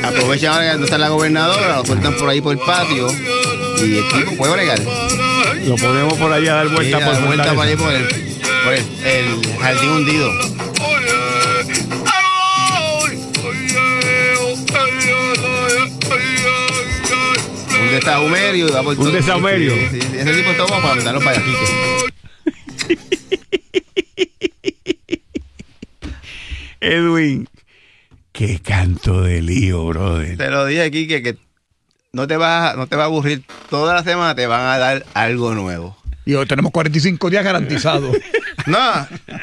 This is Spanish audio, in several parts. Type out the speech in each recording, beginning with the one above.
aprovechan ahora que no está la gobernadora, lo sueltan por ahí por el patio y el tipo puede bregar. Lo ponemos por allá a dar vuelta por vuelta por ahí por el jardín hundido. Un desahumerio y va por todo. Un desahumerio. Sí. Ese tipo está para mandarlo para aquí. Edwin, qué canto de lío, brother. Te lo dije aquí que no te va a aburrir. Toda la semana te van a dar algo nuevo. Y hoy tenemos 45 días garantizados. No.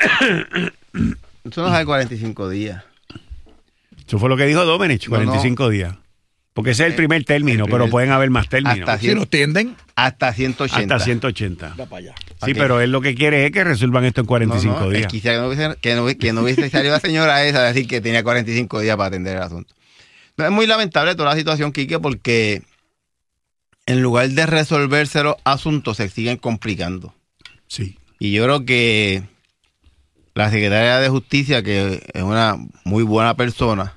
Eso no es de 45 días. Eso fue lo que dijo Domenech, 45 días. Porque ese es el primer término, pero pueden haber más términos. Si nos tienden. Hasta 180. Hasta 180. Va para allá. Sí, pero él lo que quiere es que resuelvan esto en 45 días. Quisiera que no hubiese salido la señora esa a decir que tenía 45 días para atender el asunto. Es muy lamentable toda la situación, Quique, porque en lugar de resolverse los asuntos se siguen complicando. Sí. Y yo creo que la secretaria de Justicia, que es una muy buena persona,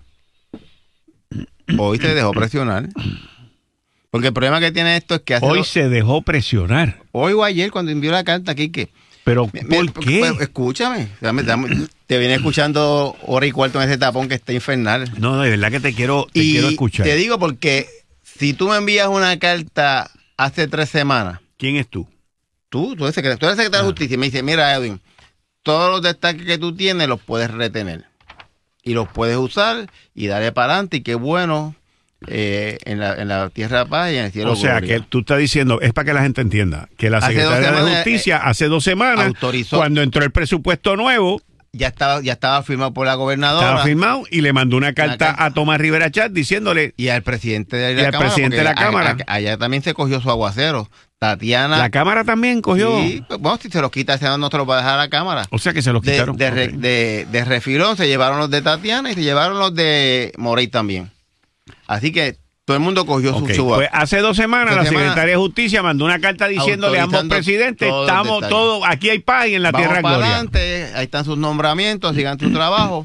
hoy se dejó presionar. Porque el problema que tiene esto es que hoy se dejó presionar. Hoy o ayer cuando envió la carta, Quique. ¿Pero por qué? Pues, escúchame. Te viene escuchando hora y cuarto en ese tapón que está infernal. No, de verdad que te quiero escuchar. Te digo porque si tú me envías una carta hace 3 semanas. ¿Quién es tú? Tú eres secretario de Justicia. Y me dice, mira, Edwin, todos los destaques que tú tienes los puedes retener. Y los puedes usar y darle para adelante. Y qué bueno en la tierra de paz y en el cielo. O sea, gloria. que tú estás diciendo, es para que la gente entienda, que la secretaria de Justicia hace 2 semanas, autorizó, cuando entró el presupuesto nuevo, ya estaba firmado por la gobernadora. Estaba firmado y le mandó una carta a Tomás Rivera Chat diciéndole. Y al presidente de la Cámara. Allá también se cogió su aguacero. Tatiana. ¿La Cámara también cogió? Sí, bueno, si se los quita, no se los va a dejar a la Cámara. O sea que se los quitaron. De refilón se llevaron los de Tatiana y se llevaron los de Morey también. Así que todo el mundo cogió su chuba. Pues hace 2 semanas la secretaria de Justicia mandó una carta diciéndole a ambos presidentes, estamos todos, aquí hay paz y en la tierra gloria. Adelante, ahí están sus nombramientos, sigan su trabajo.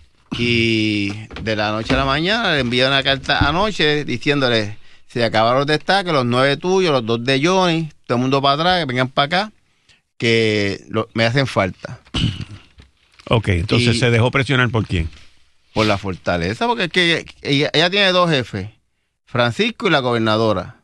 Y de la noche a la mañana le envié una carta anoche diciéndole, se acabaron los destaques, los 9 tuyos, los 2 de Johnny, todo el mundo para atrás, que vengan para acá, que me hacen falta. Ok, entonces se dejó presionar ¿por quién? Por la fortaleza, porque es que ella tiene 2 jefes, Francisco y la gobernadora.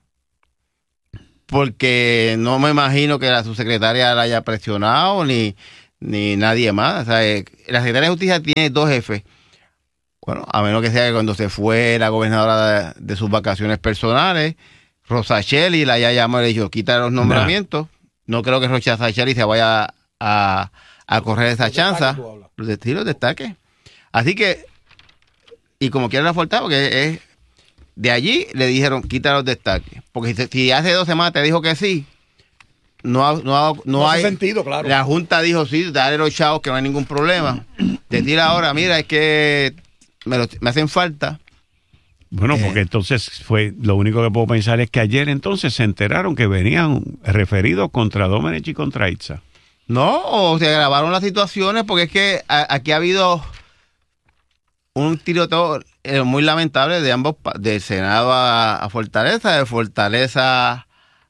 Porque no me imagino que la subsecretaria la haya presionado, ni nadie más. O sea, la secretaria de Justicia tiene 2 jefes. Bueno, a menos que sea que cuando se fue la gobernadora de sus vacaciones personales, Rosa Shelley la haya llamado y le dijo, quita los nombramientos. No creo que Rosa Shelley se vaya a correr esa chanza. Los destaques. Así que, y como quiera la falta, porque de allí le dijeron, quita los destaques. Porque si hace 2 semanas te dijo que sí, no hay sentido, claro. La Junta dijo, sí, dale los chavos que no hay ningún problema. Decir ahora, mira, es que me hacen falta. Bueno, porque entonces lo único que puedo pensar es que ayer entonces se enteraron que venían referidos contra Domenech y contra Itza. No, o se agravaron las situaciones porque es que aquí ha habido un tiroteo muy lamentable de ambos, del Senado a Fortaleza, de Fortaleza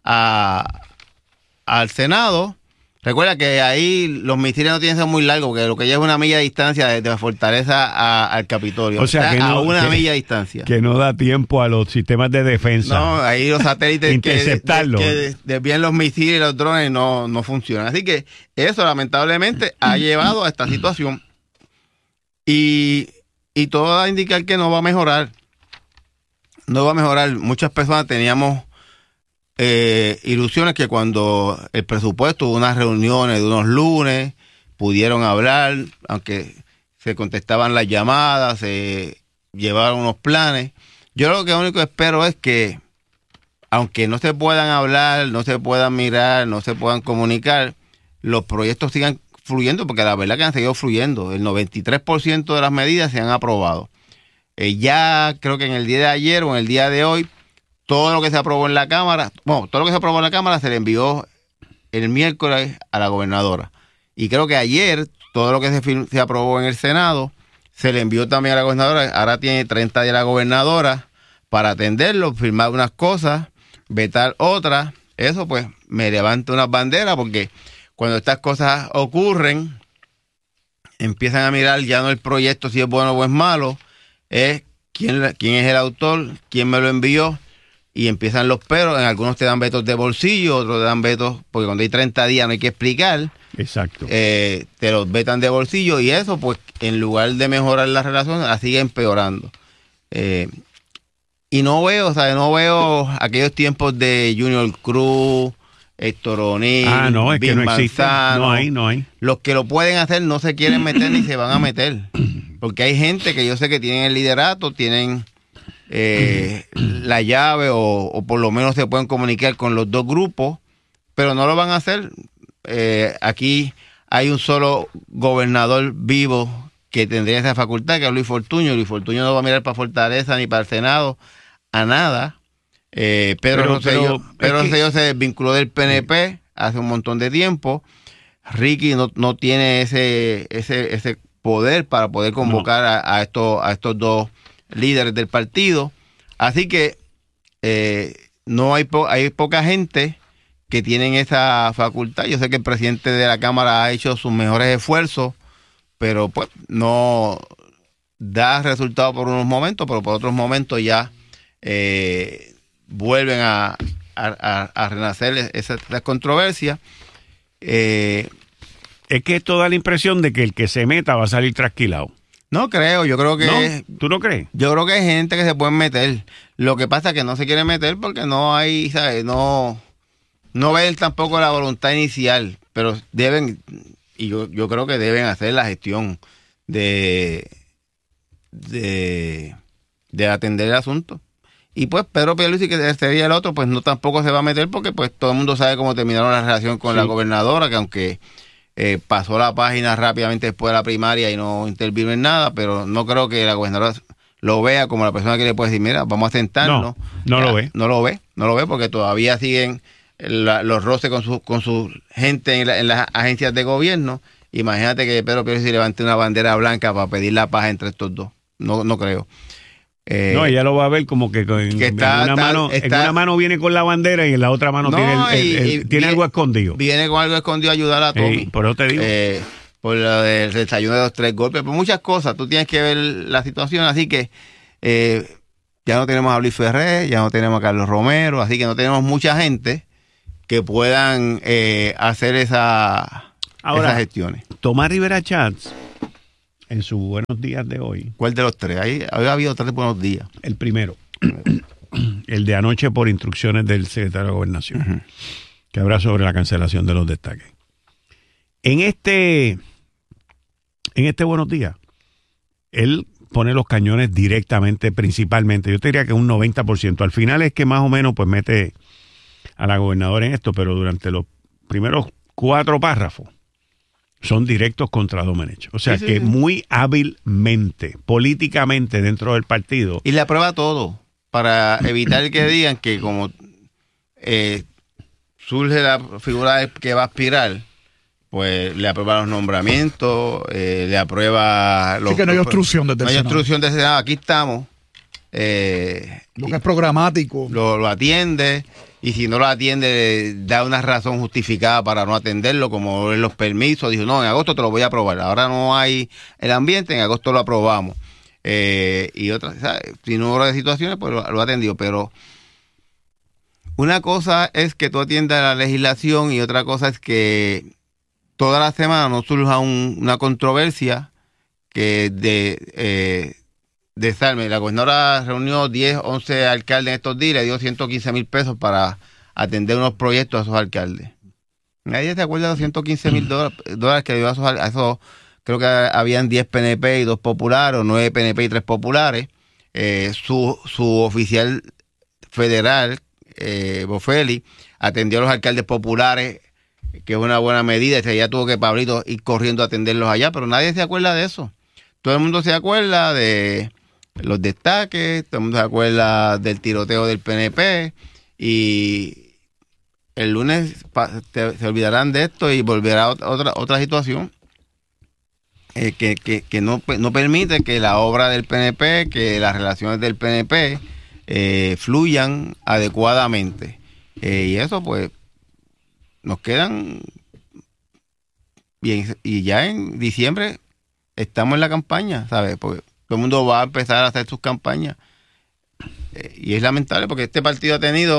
al Senado. Recuerda que ahí los misiles no tienen que ser muy largos, porque lo que ya es 1 milla de distancia de la Fortaleza al Capitolio. O sea, que a 1 milla de distancia. Que no da tiempo a los sistemas de defensa. No, ahí los satélites interceptarlos. que desvían los misiles y los drones no funcionan. Así que eso lamentablemente ha llevado a esta situación. Y todo va a indicar que no va a mejorar. No va a mejorar. Muchas personas teníamos ilusiones que cuando el presupuesto, hubo unas reuniones de unos lunes, pudieron hablar, aunque se contestaban las llamadas, se llevaron unos planes. Yo lo único que espero es que, aunque no se puedan hablar, no se puedan mirar, no se puedan comunicar, los proyectos sigan fluyendo, porque la verdad que han seguido fluyendo. El 93% de las medidas se han aprobado. Ya creo que en el día de ayer o en el día de hoy, todo lo que se aprobó en la Cámara, se le envió el miércoles a la gobernadora. Y creo que ayer todo lo que se aprobó en el Senado se le envió también a la gobernadora, ahora tiene 30 días la gobernadora para atenderlo, firmar unas cosas, vetar otras. Eso pues me levanta unas banderas, porque cuando estas cosas ocurren, empiezan a mirar ya no el proyecto si es bueno o es malo, es quién es el autor, quién me lo envió, y empiezan los peros. En algunos te dan vetos de bolsillo, otros te dan vetos, porque cuando hay 30 días no hay que explicar. Exacto. Te los vetan de bolsillo, y eso pues en lugar de mejorar la relación, la sigue empeorando. Y no veo aquellos tiempos de Junior Cruz, Héctor O'Neill, No, es que no existe. Manzano. No hay. Los que lo pueden hacer no se quieren meter ni se van a meter. Porque hay gente que yo sé que tienen el liderato, tienen la llave, o por lo menos se pueden comunicar con los dos grupos, pero no lo van a hacer. Aquí hay un solo gobernador vivo que tendría esa facultad, que es Luis Fortuño. Luis Fortuño no va a mirar para Fortaleza ni para el Senado, a nada. Pedro Rosselló se desvinculó del PNP hace un montón de tiempo. Ricky no tiene ese poder para poder convocar a estos dos líderes del partido. Así que no hay poca gente que tienen esa facultad. Yo sé que el presidente de la Cámara ha hecho sus mejores esfuerzos, pero pues no da resultado por unos momentos, pero por otros momentos ya vuelven a renacer esas controversias. Es que esto da la impresión de que el que se meta va a salir trasquilado. No creo, yo creo que... ¿No? ¿Tú no crees? Yo creo que hay gente que se puede meter. Lo que pasa es que no se quiere meter porque no hay, ¿sabes? No ven tampoco la voluntad inicial, pero deben, y yo creo que deben hacer la gestión de atender el asunto. Y pues Pedro Pierluisi, que sería el otro, pues no tampoco se va a meter, porque pues todo el mundo sabe cómo terminaron la relación con la gobernadora, que aunque pasó la página rápidamente después de la primaria y no intervino en nada, pero no creo que la gobernadora lo vea como la persona que le puede decir, mira, vamos a sentarnos. No lo ve. No lo ve porque todavía siguen los roces con su gente en las agencias de gobierno. Imagínate que Pedro Pierluisi levante una bandera blanca para pedir la paz entre estos dos. No creo. Ella lo va a ver como que en una mano viene con la bandera y en la otra mano tiene algo escondido. Viene con algo escondido a ayudar a Tommy. Por eso te digo. Por lo del desayuno de los 3 golpes, por muchas cosas. Tú tienes que ver la situación, así que ya no tenemos a Luis Ferré, ya no tenemos a Carlos Romero, así que no tenemos mucha gente que puedan hacer esas gestiones. Tomás Rivera Chats, en sus buenos días de hoy. ¿Cuál de los 3? Ahí había habido 3 buenos días. El primero. El de anoche por instrucciones del secretario de Gobernación, que habla sobre la cancelación de los destaques. En este buenos días, él pone los cañones directamente, principalmente. Yo te diría que un 90%. Al final es que más o menos pues mete a la gobernadora en esto, pero durante los primeros 4 párrafos son directos contra Domenech. O sea que muy hábilmente, políticamente dentro del partido. Y le aprueba todo para evitar que digan que como surge la figura que va a aspirar, pues le aprueba los nombramientos, le aprueba los... Sí, que no hay obstrucción desde el Senado. No hay obstrucción desde el Senado. Aquí estamos. Lo que es programático. Lo atiende. Y si no lo atiende, da una razón justificada para no atenderlo, como en los permisos. Dijo, no, en agosto te lo voy a aprobar. Ahora no hay el ambiente, en agosto lo aprobamos. Y otras, ¿sabes? Si no hubo situaciones, pues lo ha atendido. Pero una cosa es que tú atiendas la legislación y otra cosa es que toda la semana no surja una controversia que desarme. La gobernadora reunió 10, 11 alcaldes en estos días y le dio 115 mil pesos para atender unos proyectos a esos alcaldes. Nadie se acuerda de los 115 mil dólares que dio a esos, creo que habían 10 PNP y 2 populares, o 9 PNP y 3 populares. Su oficial federal, Bofeli, atendió a los alcaldes populares, que es una buena medida. Ya tuvo que Pablito ir corriendo a atenderlos allá, pero nadie se acuerda de eso. Todo el mundo se acuerda de los destaques, todo el mundo se acuerda del tiroteo del PNP, y el lunes se olvidarán de esto y volverá otra situación. que no permite que la obra del PNP, que las relaciones del PNP fluyan adecuadamente. Y eso pues nos quedan bien, y ya en diciembre estamos en la campaña, ¿sabes? Porque todo el mundo va a empezar a hacer sus campañas. Y es lamentable porque este partido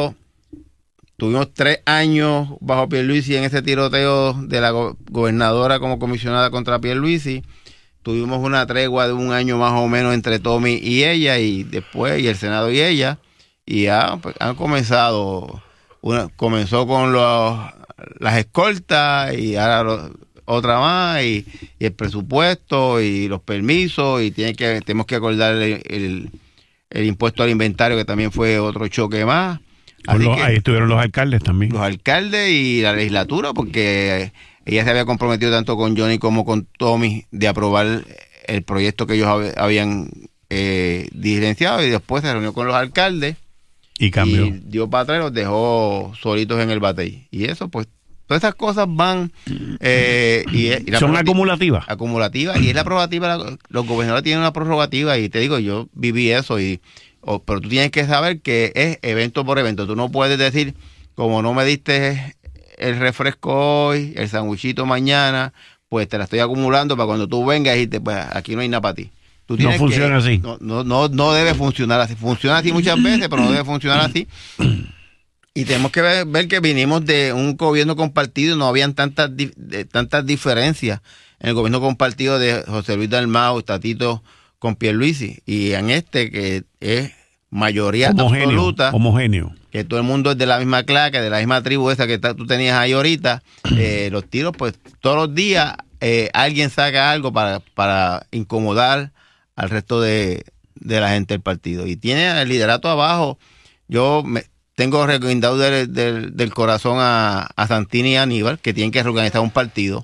tuvimos 3 años bajo Pierluisi en ese tiroteo de la gobernadora como comisionada contra Pierluisi. Tuvimos una tregua de 1 año más o menos entre Tommy y ella, y después, y el Senado y ella, y ya pues, han comenzado, comenzó con las escoltas, y ahora otra más, y el presupuesto, y los permisos, y tenemos que acordar el impuesto al inventario, que también fue otro choque más. Ahí estuvieron los alcaldes también. Los alcaldes y la legislatura, porque ella se había comprometido tanto con Johnny como con Tommy de aprobar el proyecto que ellos habían diligenciado, y después se reunió con los alcaldes y cambió. Y dio para atrás y los dejó solitos en el batey. Y eso, pues, todas esas cosas van... son acumulativas. Acumulativas, y es la prerrogativa. Los gobernadores tienen una prerrogativa, y te digo, yo viví eso, pero tú tienes que saber que es evento por evento. Tú no puedes decir, como no me diste el refresco hoy, el sandwichito mañana, pues te la estoy acumulando para cuando tú vengas y pues aquí no hay nada para ti. No funciona así. No debe funcionar así. Funciona así muchas veces, pero no debe funcionar así. Y tenemos que ver que vinimos de un gobierno compartido, no habían tantas diferencias en el gobierno compartido de José Luis Dalmau, Tatito con Pierluisi, y en que es mayoría absoluta, homogéneo, que todo el mundo es de la misma clase, de la misma tribu esa que tú tenías ahí ahorita. Los tiros, pues todos los días alguien saca algo para incomodar al resto de la gente del partido, y tiene el liderato abajo. Yo tengo recomendado del corazón a Santini y a Aníbal, que tienen que reorganizar un partido,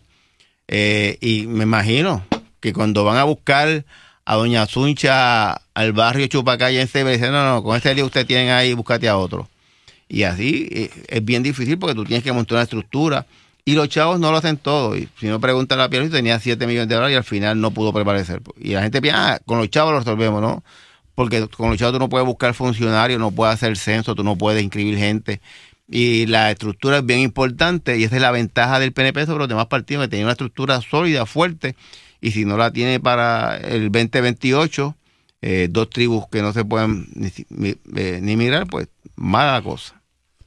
y me imagino que cuando van a buscar a doña Suncha al barrio Chupacaya en Sevilla, dicen, no, con ese lío usted tienen ahí, búscate a otro. Y así es bien difícil, porque tú tienes que montar una estructura, y los chavos no lo hacen todo. Y si no, preguntan a la Pierluisi, tenía $7 millones y al final no pudo prevalecer. Y la gente piensa, con los chavos lo resolvemos, ¿no? Porque con los chavos tú no puedes buscar funcionarios, no puedes hacer censo, tú no puedes inscribir gente. Y la estructura es bien importante, y esa es la ventaja del PNP sobre los demás partidos, que tiene una estructura sólida, fuerte, y si no la tiene para el 2028, 2 tribus que no se pueden ni mirar, pues mala cosa.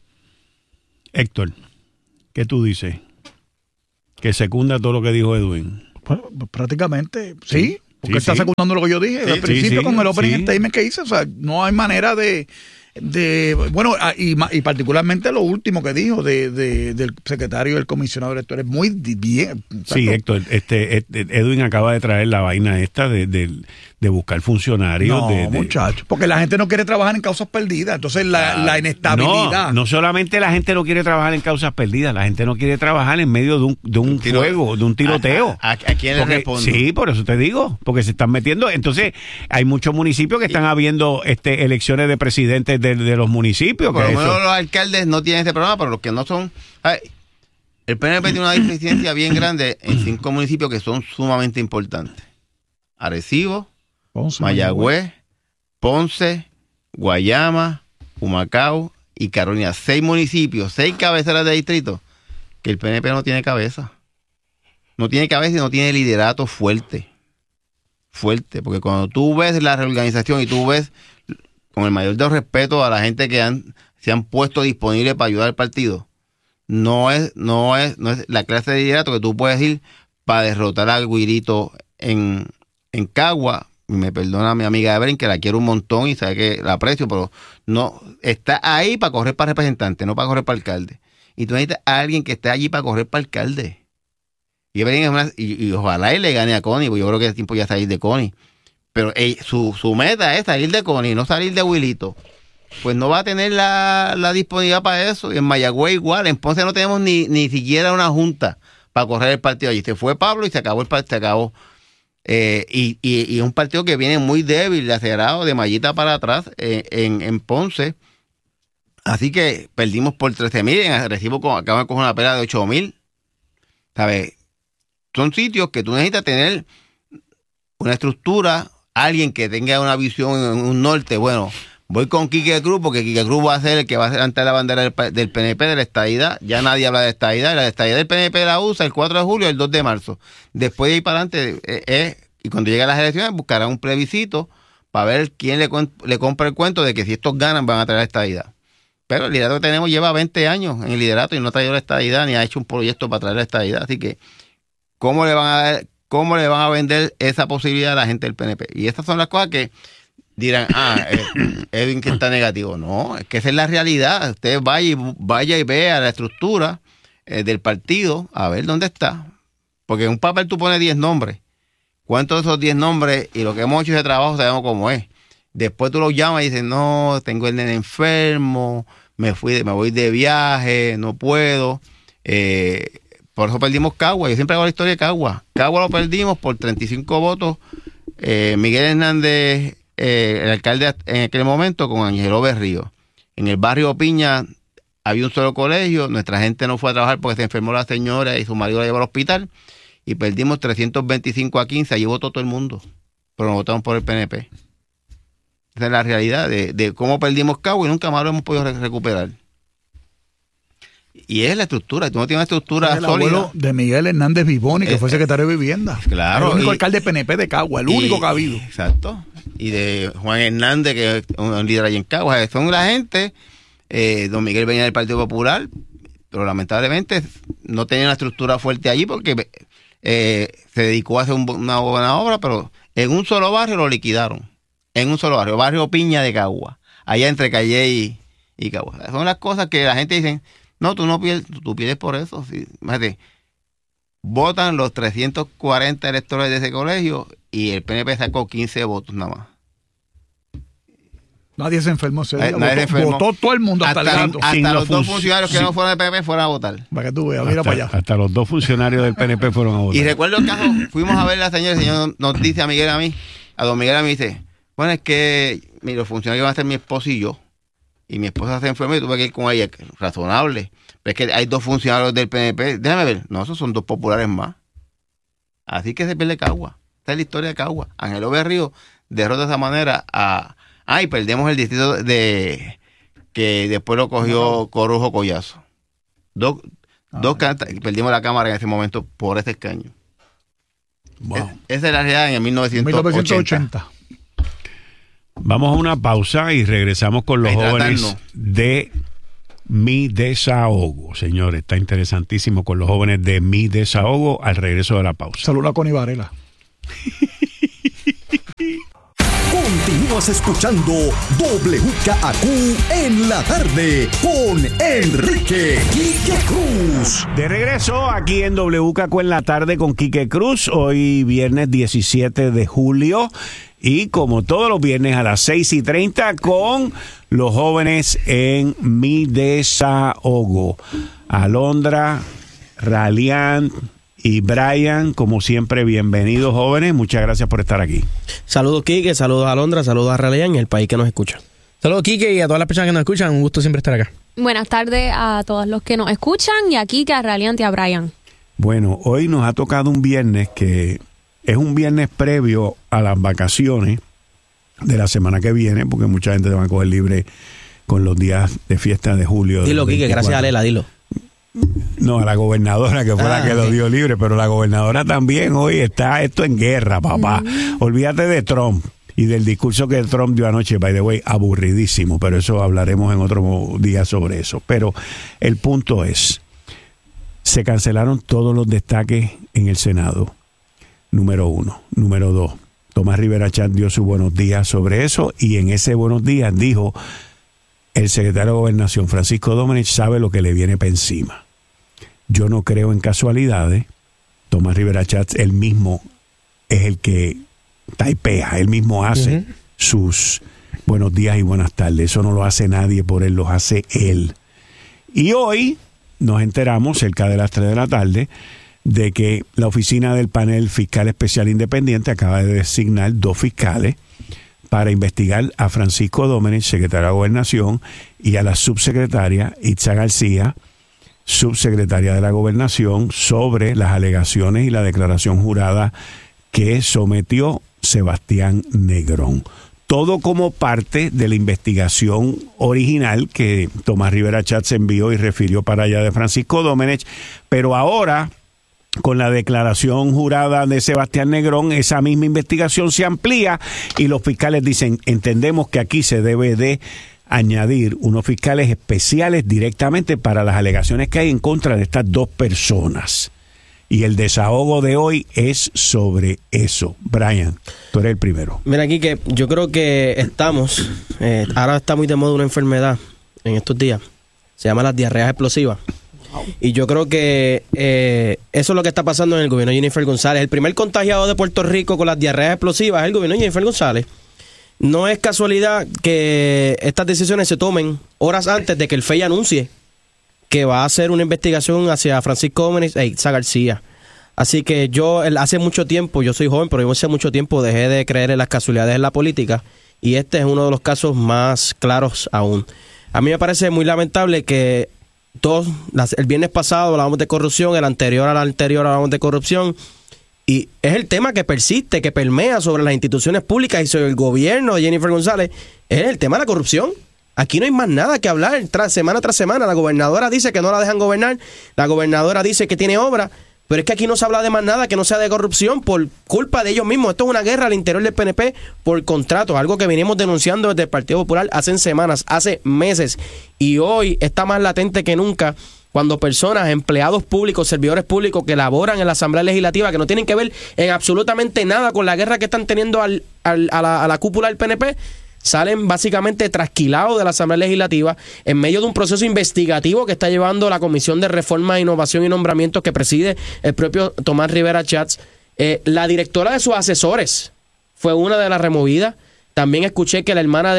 Héctor, ¿qué tú dices? ¿Que secunda todo lo que dijo Edwin? Pues, prácticamente, sí. Porque está secundando lo que yo dije al principio con el opening statement que hice. O sea, no hay manera de bueno, y particularmente lo último que dijo del secretario del comisionado electoral, muy bien. Sí, Héctor, Edwin acaba de traer la vaina esta de buscar funcionarios. No, muchachos, porque la gente no quiere trabajar en causas perdidas. Entonces la inestabilidad. No solamente la gente no quiere trabajar en causas perdidas, la gente no quiere trabajar en medio de un fuego, de un tiroteo. ¿A quién le respondo? Sí, por eso te digo, porque se están metiendo. Entonces, hay muchos municipios que están habiendo elecciones de presidentes de los municipios. Por lo menos los alcaldes no tienen este programa, pero los que no son... El PNP tiene una deficiencia bien grande en 5 municipios que son sumamente importantes: Arecibo, Mayagüez, Ponce, Guayama, Humacao y Carolina. 6 municipios, 6 cabeceras de distrito, que el PNP no tiene cabeza. No tiene cabeza y no tiene liderato fuerte. Porque cuando tú ves la reorganización y tú ves, con el mayor de los respetos a la gente que se han puesto disponible para ayudar al partido, no es la clase de liderato que tú puedes ir para derrotar al Guirito en Cagua. Me perdona mi amiga Evelyn, que la quiero un montón y sabe que la aprecio, pero no está ahí para correr para representante, no para correr para alcalde. Y tú necesitas a alguien que esté allí para correr para alcalde. Y Evelyn y ojalá y le gane a Connie, porque yo creo que es tiempo ya salir de Connie. Pero su meta es salir de Connie, no salir de Wilito. Pues no va a tener la disponibilidad para eso. Y en Mayagüez igual. En Ponce no tenemos ni siquiera una junta para correr el partido allí. Se fue Pablo y se acabó el partido. Se acabó. Y es un partido que viene muy débil, acelerado, de mallita para atrás en Ponce. Así que perdimos por 13,000. En Arecibo acaban de coger una pelea de 8,000. ¿Sabes? Son sitios que tú necesitas tener una estructura, alguien que tenga una visión en un norte. Bueno, voy con Quique Cruz, porque Quique Cruz va a ser el que va a levantar la bandera del PNP, de la estadidad. Ya nadie habla de estadidad. La estadidad del PNP la usa el 4 de julio y el 2 de marzo. Después de ahí para adelante, y cuando lleguen las elecciones, buscarán un plebiscito para ver quién le compra el cuento de que si estos ganan van a traer la estadidad. Pero el liderato que tenemos lleva 20 años en el liderato y no ha traído la estadidad ni ha hecho un proyecto para traer la estadidad. Así que, ¿cómo le van a vender esa posibilidad a la gente del PNP? Y estas son las cosas que dirán, Edwin que está negativo. No, es que esa es la realidad. Usted vaya y vea la estructura del partido, a ver dónde está. Porque en un papel tú pones 10 nombres. ¿Cuántos de esos 10 nombres y lo que hemos hecho ese trabajo sabemos cómo es? Después tú los llamas y dices, no, tengo el nene enfermo, me voy de viaje, no puedo. Por eso perdimos Cagua. Yo siempre hago la historia de Cagua. Cagua lo perdimos por 35 votos. Miguel Hernández, el alcalde en aquel momento, con Angelo Berrío. En el barrio Piña había un solo colegio. Nuestra gente no fue a trabajar porque se enfermó la señora y su marido la llevó al hospital. Y perdimos 325-15. Allí votó todo el mundo. Pero nos votaron por el PNP. Esa es la realidad de cómo perdimos Cagua y nunca más lo hemos podido recuperar. Y es la estructura. Tú no tienes una estructura sólida. El abuelo de Miguel Hernández Vivoni, que fue secretario de Vivienda. Claro. El único alcalde PNP de Cagua, el único que ha habido. Exacto. Y de Juan Hernández, que es un líder allí en Cagua. Son la gente. Don Miguel venía del Partido Popular, pero lamentablemente no tenía una estructura fuerte allí porque se dedicó a hacer una buena obra, pero en un solo barrio lo liquidaron. En un solo barrio Piña de Cagua, allá entre Calle y Cagua. Son las cosas que la gente dice, no, tú no pierdes, tú pierdes por eso. Sí. Imagínate, votan los 340 electores de ese colegio y el PNP sacó 15 votos nada más. Nadie se enfermó ese día. Nadie se enfermó. Votó todo el mundo hasta los dos funcionarios que no fueron del PNP fueron a votar. Para que tú veas, mira para allá. Hasta los dos funcionarios del PNP fueron a votar. Y recuerdo el caso, fuimos a ver a la señora, el señor nos dice a don Miguel dice, bueno, es que los funcionarios van a ser mi esposo y yo. Y mi esposa se enfermó y tuve que ir con ella. Razonable. Pero es que hay dos funcionarios del PNP. Déjame ver. No, esos son dos populares más. Así que se pierde Cagua. Esta es la historia de Cagua. Angelo Berrío derrota de esa manera y perdemos el distrito que después lo cogió Corujo Collazo. Perdimos la Cámara en ese momento por ese escaño. Wow. Esa es la realidad en 1980. Vamos a una pausa y regresamos con los jóvenes de Mi Desahogo. Señores, está interesantísimo con los jóvenes de Mi Desahogo al regreso de la pausa. Saluda con Varela. Continúas escuchando WKAQ en la tarde con Enrique Quique Cruz. De regreso aquí en WKAQ en la tarde con Quique Cruz. Hoy viernes 17 de julio. Y como todos los viernes a las 6:30 con los jóvenes en Mi Desahogo. Alondra, Ralian y Brian, como siempre, bienvenidos jóvenes. Muchas gracias por estar aquí. Saludos Quique, saludos a Alondra, saludos a Ralian y el país que nos escucha. Saludos Quique y a todas las personas que nos escuchan. Un gusto siempre estar acá. Buenas tardes a todos los que nos escuchan y a Quique, a Ralian y a Brian. Bueno, hoy nos ha tocado un viernes que es un viernes previo a las vacaciones de la semana que viene, porque mucha gente se va a coger libre con los días de fiesta de julio. Dilo, Quique, gracias a Lela, dilo. No, a la gobernadora que fue la que lo dio libre, pero la gobernadora también hoy está esto en guerra, papá. Olvídate de Trump y del discurso que Trump dio anoche, by the way, aburridísimo, pero eso hablaremos en otro día sobre eso. Pero el punto es, se cancelaron todos los destaques en el Senado. Número 1. Número 2. Tomás Rivera Chat dio sus buenos días sobre eso y en ese buenos días dijo: el secretario de Gobernación, Francisco Domenech, sabe lo que le viene para encima. Yo no creo en casualidades. Tomás Rivera Chat, él mismo es el que taipea, él mismo hace sus buenos días y buenas tardes. Eso no lo hace nadie por él, lo hace él. Y hoy nos enteramos, cerca de las 3 de la tarde, de que la oficina del panel fiscal especial independiente acaba de designar 2 fiscales para investigar a Francisco Domenech, secretario de Gobernación, y a la subsecretaria Itza García, subsecretaria de la Gobernación, sobre las alegaciones y la declaración jurada que sometió Sebastián Negrón. Todo como parte de la investigación original que Tomás Rivera Chatz envió y refirió para allá de Francisco Domenech, pero ahora, con la declaración jurada de Sebastián Negrón, esa misma investigación se amplía y los fiscales dicen, entendemos que aquí se debe de añadir unos fiscales especiales directamente para las alegaciones que hay en contra de estas dos personas. Y el desahogo de hoy es sobre eso. Brian, tú eres el primero. Mira, aquí que yo creo que estamos, ahora está muy de moda una enfermedad en estos días, se llama las diarreas explosivas. Y yo creo que eso es lo que está pasando en el gobierno de Jennifer González. El primer contagiado de Puerto Rico con las diarreas explosivas es el gobierno de Jennifer González. No es casualidad que estas decisiones se tomen horas antes de que el FEI anuncie que va a hacer una investigación hacia Francisco Domenech e Itza García. Así que yo hace mucho tiempo, yo soy joven, pero yo hace mucho tiempo dejé de creer en las casualidades en la política y este es uno de los casos más claros aún. A mí me parece muy lamentable que el viernes pasado hablábamos de corrupción, el anterior hablábamos de corrupción y es el tema que persiste, que permea sobre las instituciones públicas y sobre el gobierno de Jennifer González, es el tema de la corrupción. Aquí no hay más nada que hablar semana tras semana. La gobernadora dice que no la dejan gobernar, la gobernadora dice que tiene obra, pero es que aquí no se habla de más nada que no sea de corrupción por culpa de ellos mismos. Esto es una guerra al interior del PNP por contratos, algo que venimos denunciando desde el Partido Popular hace semanas, hace meses, y hoy está más latente que nunca cuando personas, empleados públicos, servidores públicos que laboran en la Asamblea Legislativa, que no tienen que ver en absolutamente nada con la guerra que están teniendo a la cúpula del PNP, salen básicamente trasquilados de la Asamblea Legislativa en medio de un proceso investigativo que está llevando la Comisión de Reforma, Innovación y Nombramientos que preside el propio Tomás Rivera Chatz. La directora de sus asesores fue una de las removidas. También escuché que la hermana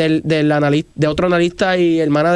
de otro analista y hermana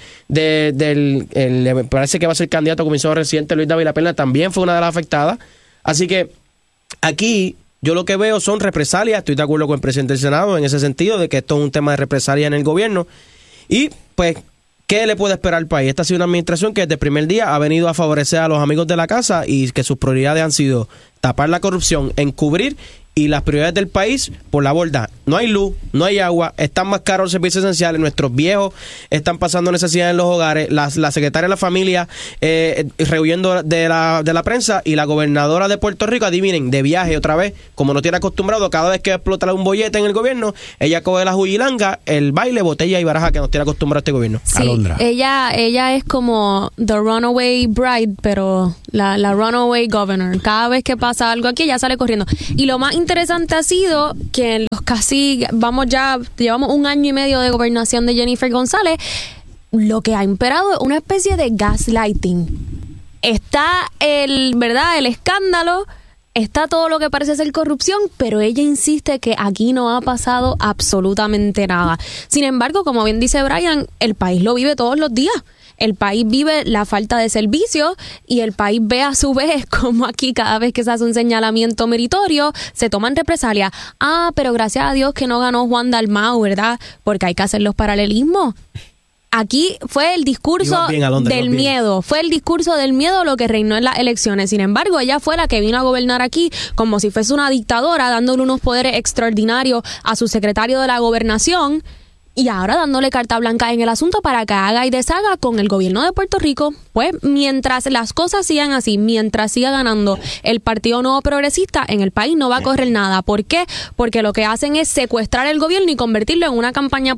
me parece que va a ser candidato a comisionado residente, Luis Dávila Perna, también fue una de las afectadas. Así que aquí yo lo que veo son represalias. Estoy de acuerdo con el presidente del Senado en ese sentido, de que esto es un tema de represalia en el gobierno. Y, pues, ¿qué le puede esperar al país? Esta ha sido una administración que desde el primer día ha venido a favorecer a los amigos de la casa y que sus prioridades han sido tapar la corrupción, encubrir y las prioridades del país por la borda. No hay luz, no hay agua, están más caros los servicios esenciales, nuestros viejos están pasando necesidades en los hogares, la secretaria de la familia rehuyendo de la prensa y la gobernadora de Puerto Rico, adivinen, de viaje otra vez, como no tiene acostumbrado, cada vez que explota un bollete en el gobierno, ella coge la juyilanga, el baile, botella y baraja que nos tiene acostumbrado este gobierno. Sí, Alondra. Ella es como the runaway bride, pero la runaway governor. Cada vez que pasa algo aquí, ella sale corriendo. Y lo más interesante ha sido que en los casi, llevamos 1 año y medio de gobernación de Jennifer González, lo que ha imperado es una especie de gaslighting. Está el escándalo, está todo lo que parece ser corrupción, pero ella insiste que aquí no ha pasado absolutamente nada. Sin embargo, como bien dice Brian, el país lo vive todos los días. El país vive la falta de servicios y el país ve a su vez como aquí cada vez que se hace un señalamiento meritorio se toman represalias. Pero gracias a Dios que no ganó Juan Dalmau, ¿verdad? Porque hay que hacer los paralelismos. Aquí fue el discurso del miedo, fue el discurso del miedo lo que reinó en las elecciones. Sin embargo, ella fue la que vino a gobernar aquí como si fuese una dictadora, dándole unos poderes extraordinarios a su secretario de la gobernación. Y ahora dándole carta blanca en el asunto para que haga y deshaga con el gobierno de Puerto Rico. Pues mientras las cosas sigan así, mientras siga ganando el Partido Nuevo Progresista, en el país no va a correr nada. ¿Por qué? Porque lo que hacen es secuestrar el gobierno y convertirlo en una campaña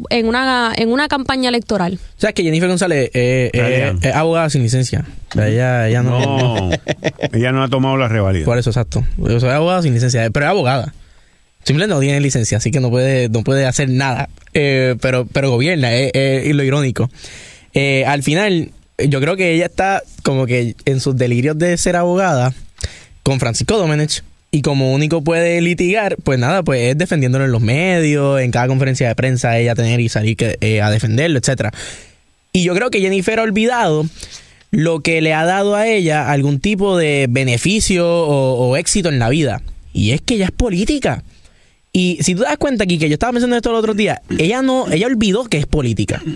electoral. O sea, que Jennifer González es abogada sin licencia. O sea, ella no ella no ha tomado la revalida. Por eso, exacto. Yo soy abogada sin licencia, pero es abogada. Simplemente no tiene licencia, así que no puede hacer nada, pero gobierna, es lo irónico. Al final, yo creo que ella está como que en sus delirios de ser abogada con Francisco Domenech, y como único puede litigar, pues nada, pues es defendiéndolo en los medios, en cada conferencia de prensa ella tener y salir a defenderlo, etcétera. Y yo creo que Jennifer ha olvidado lo que le ha dado a ella algún tipo de beneficio o éxito en la vida, y es que ella es política. Y si tú te das cuenta aquí, que yo estaba pensando esto el otro día, ella olvidó que es política.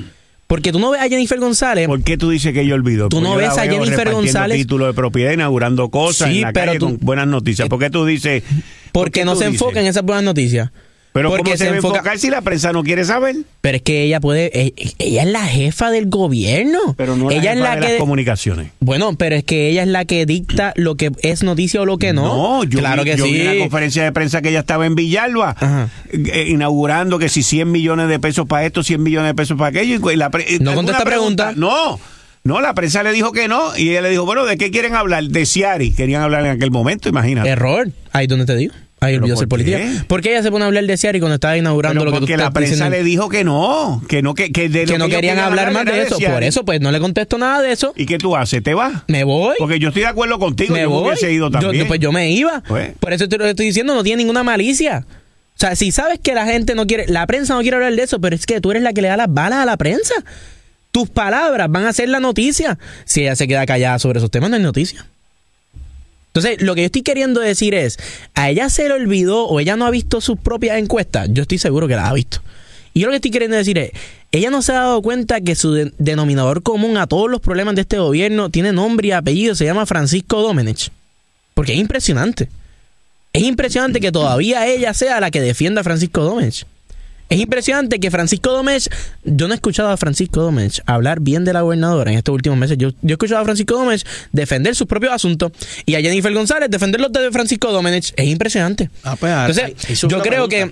Porque tú no ves a Jennifer González. ¿Por qué tú dices que ella olvidó? Tú no ves a Jennifer González. Títulos de propiedad, inaugurando cosas Sí, en la pero calle con buenas noticias. ¿Por qué tú dices? Porque no se enfoca en esas buenas noticias. Pero porque ¿cómo se va a enfocar si la prensa no quiere saber? Pero es que ella ella es la jefa del gobierno. Pero no ella es la de las comunicaciones. Bueno, pero es que ella es la que dicta lo que es noticia o lo que no. No, yo vi una conferencia de prensa que ella estaba en Villalba inaugurando que si 100 millones de pesos para esto, 100 millones de pesos para aquello. No contesta pregunta. No, la prensa le dijo que no y ella le dijo, bueno, ¿de qué quieren hablar? De Ciari. Querían hablar en aquel momento, imagínate. Error. Ahí donde te digo. Ahí olvidó ser política. ¿Por qué ella se pone a hablar de Ciari cuando estaba inaugurando lo que tú estás diciendo? Porque la prensa le dijo que no querían hablar más de eso. Por eso, pues no le contesto nada de eso. ¿Y qué tú haces? ¿Te vas? Me voy. Porque yo estoy de acuerdo contigo. Me voy. Hubiese ido también. Pues yo me iba. Pues. Por eso te lo estoy diciendo, no tiene ninguna malicia. O sea, si sabes que la gente no quiere, la prensa no quiere hablar de eso, pero es que tú eres la que le da las balas a la prensa. Tus palabras van a ser la noticia. Si ella se queda callada sobre esos temas, no hay noticia. Entonces, lo que yo estoy queriendo decir es, a ella se le olvidó o ella no ha visto sus propias encuestas. Yo estoy seguro que las ha visto. Y yo lo que estoy queriendo decir es, ella no se ha dado cuenta que su denominador común a todos los problemas de este gobierno tiene nombre y apellido, se llama Francisco Domenech. Porque es impresionante. Es impresionante que todavía ella sea la que defienda a Francisco Domenech. Es impresionante que Francisco Domenech, yo no he escuchado a Francisco Domenech hablar bien de la gobernadora en estos últimos meses. Yo he escuchado a Francisco Domenech defender sus propios asuntos y a Jennifer González defender los de Francisco Domenech. Es impresionante. Entonces, yo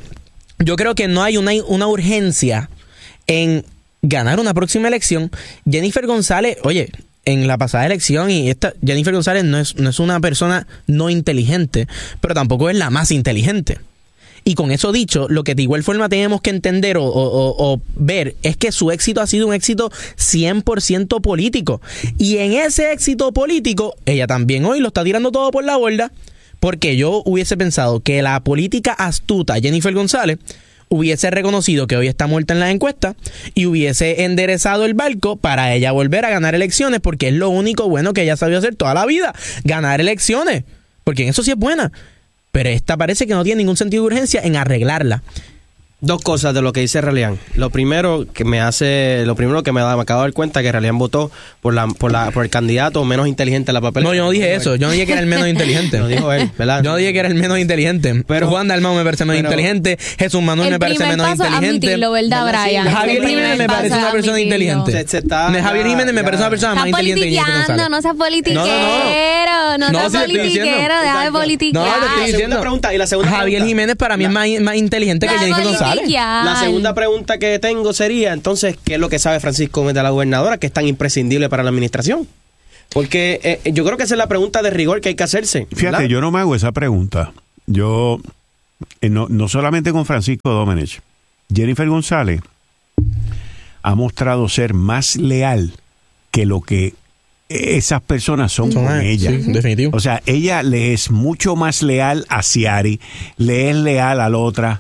creo que no hay una urgencia en ganar una próxima elección. Jennifer González, oye, en la pasada elección, Jennifer González no es una persona no inteligente, pero tampoco es la más inteligente. Y con eso dicho, lo que de igual forma tenemos que entender o ver es que su éxito ha sido un éxito 100% político. Y en ese éxito político, ella también hoy lo está tirando todo por la borda, porque yo hubiese pensado que la política astuta Jennifer González hubiese reconocido que hoy está muerta en las encuestas y hubiese enderezado el barco para ella volver a ganar elecciones, porque es lo único bueno que ella sabió hacer toda la vida, ganar elecciones, porque en eso sí es buena. Pero esta parece que no tiene ningún sentido de urgencia en arreglarla. Dos cosas de lo que dice Relian. Lo primero que me acabo de dar cuenta que Relian votó por el candidato menos inteligente de la papeleta. No, yo no dije eso. Yo no dije que era el menos inteligente. Lo dijo él, ¿verdad? Yo no dije que era el menos inteligente. Pero Juan Dalmau me parece menos inteligente. Jesús Manuel me parece menos inteligente. ¿Verdad, Brian? Javier Jiménez me parece una persona inteligente. Javier Jiménez me parece una persona más inteligente que Jennifer González. No seas politiquero. No seas politiquero. Deja de politiquear. No, te estoy diciendo. Javier Jiménez para mí es más inteligente que Jennifer González. La segunda pregunta que tengo sería, entonces, ¿qué es lo que sabe Francisco Gómez de la gobernadora que es tan imprescindible para la administración? Porque yo creo que esa es la pregunta de rigor que hay que hacerse. Fíjate, yo no me hago esa pregunta. Yo, no solamente con Francisco Domenech, Jennifer González ha mostrado ser más leal que lo que esas personas son con ella. Sí, definitivo. O sea, ella le es mucho más leal a Ciari, le es leal al otro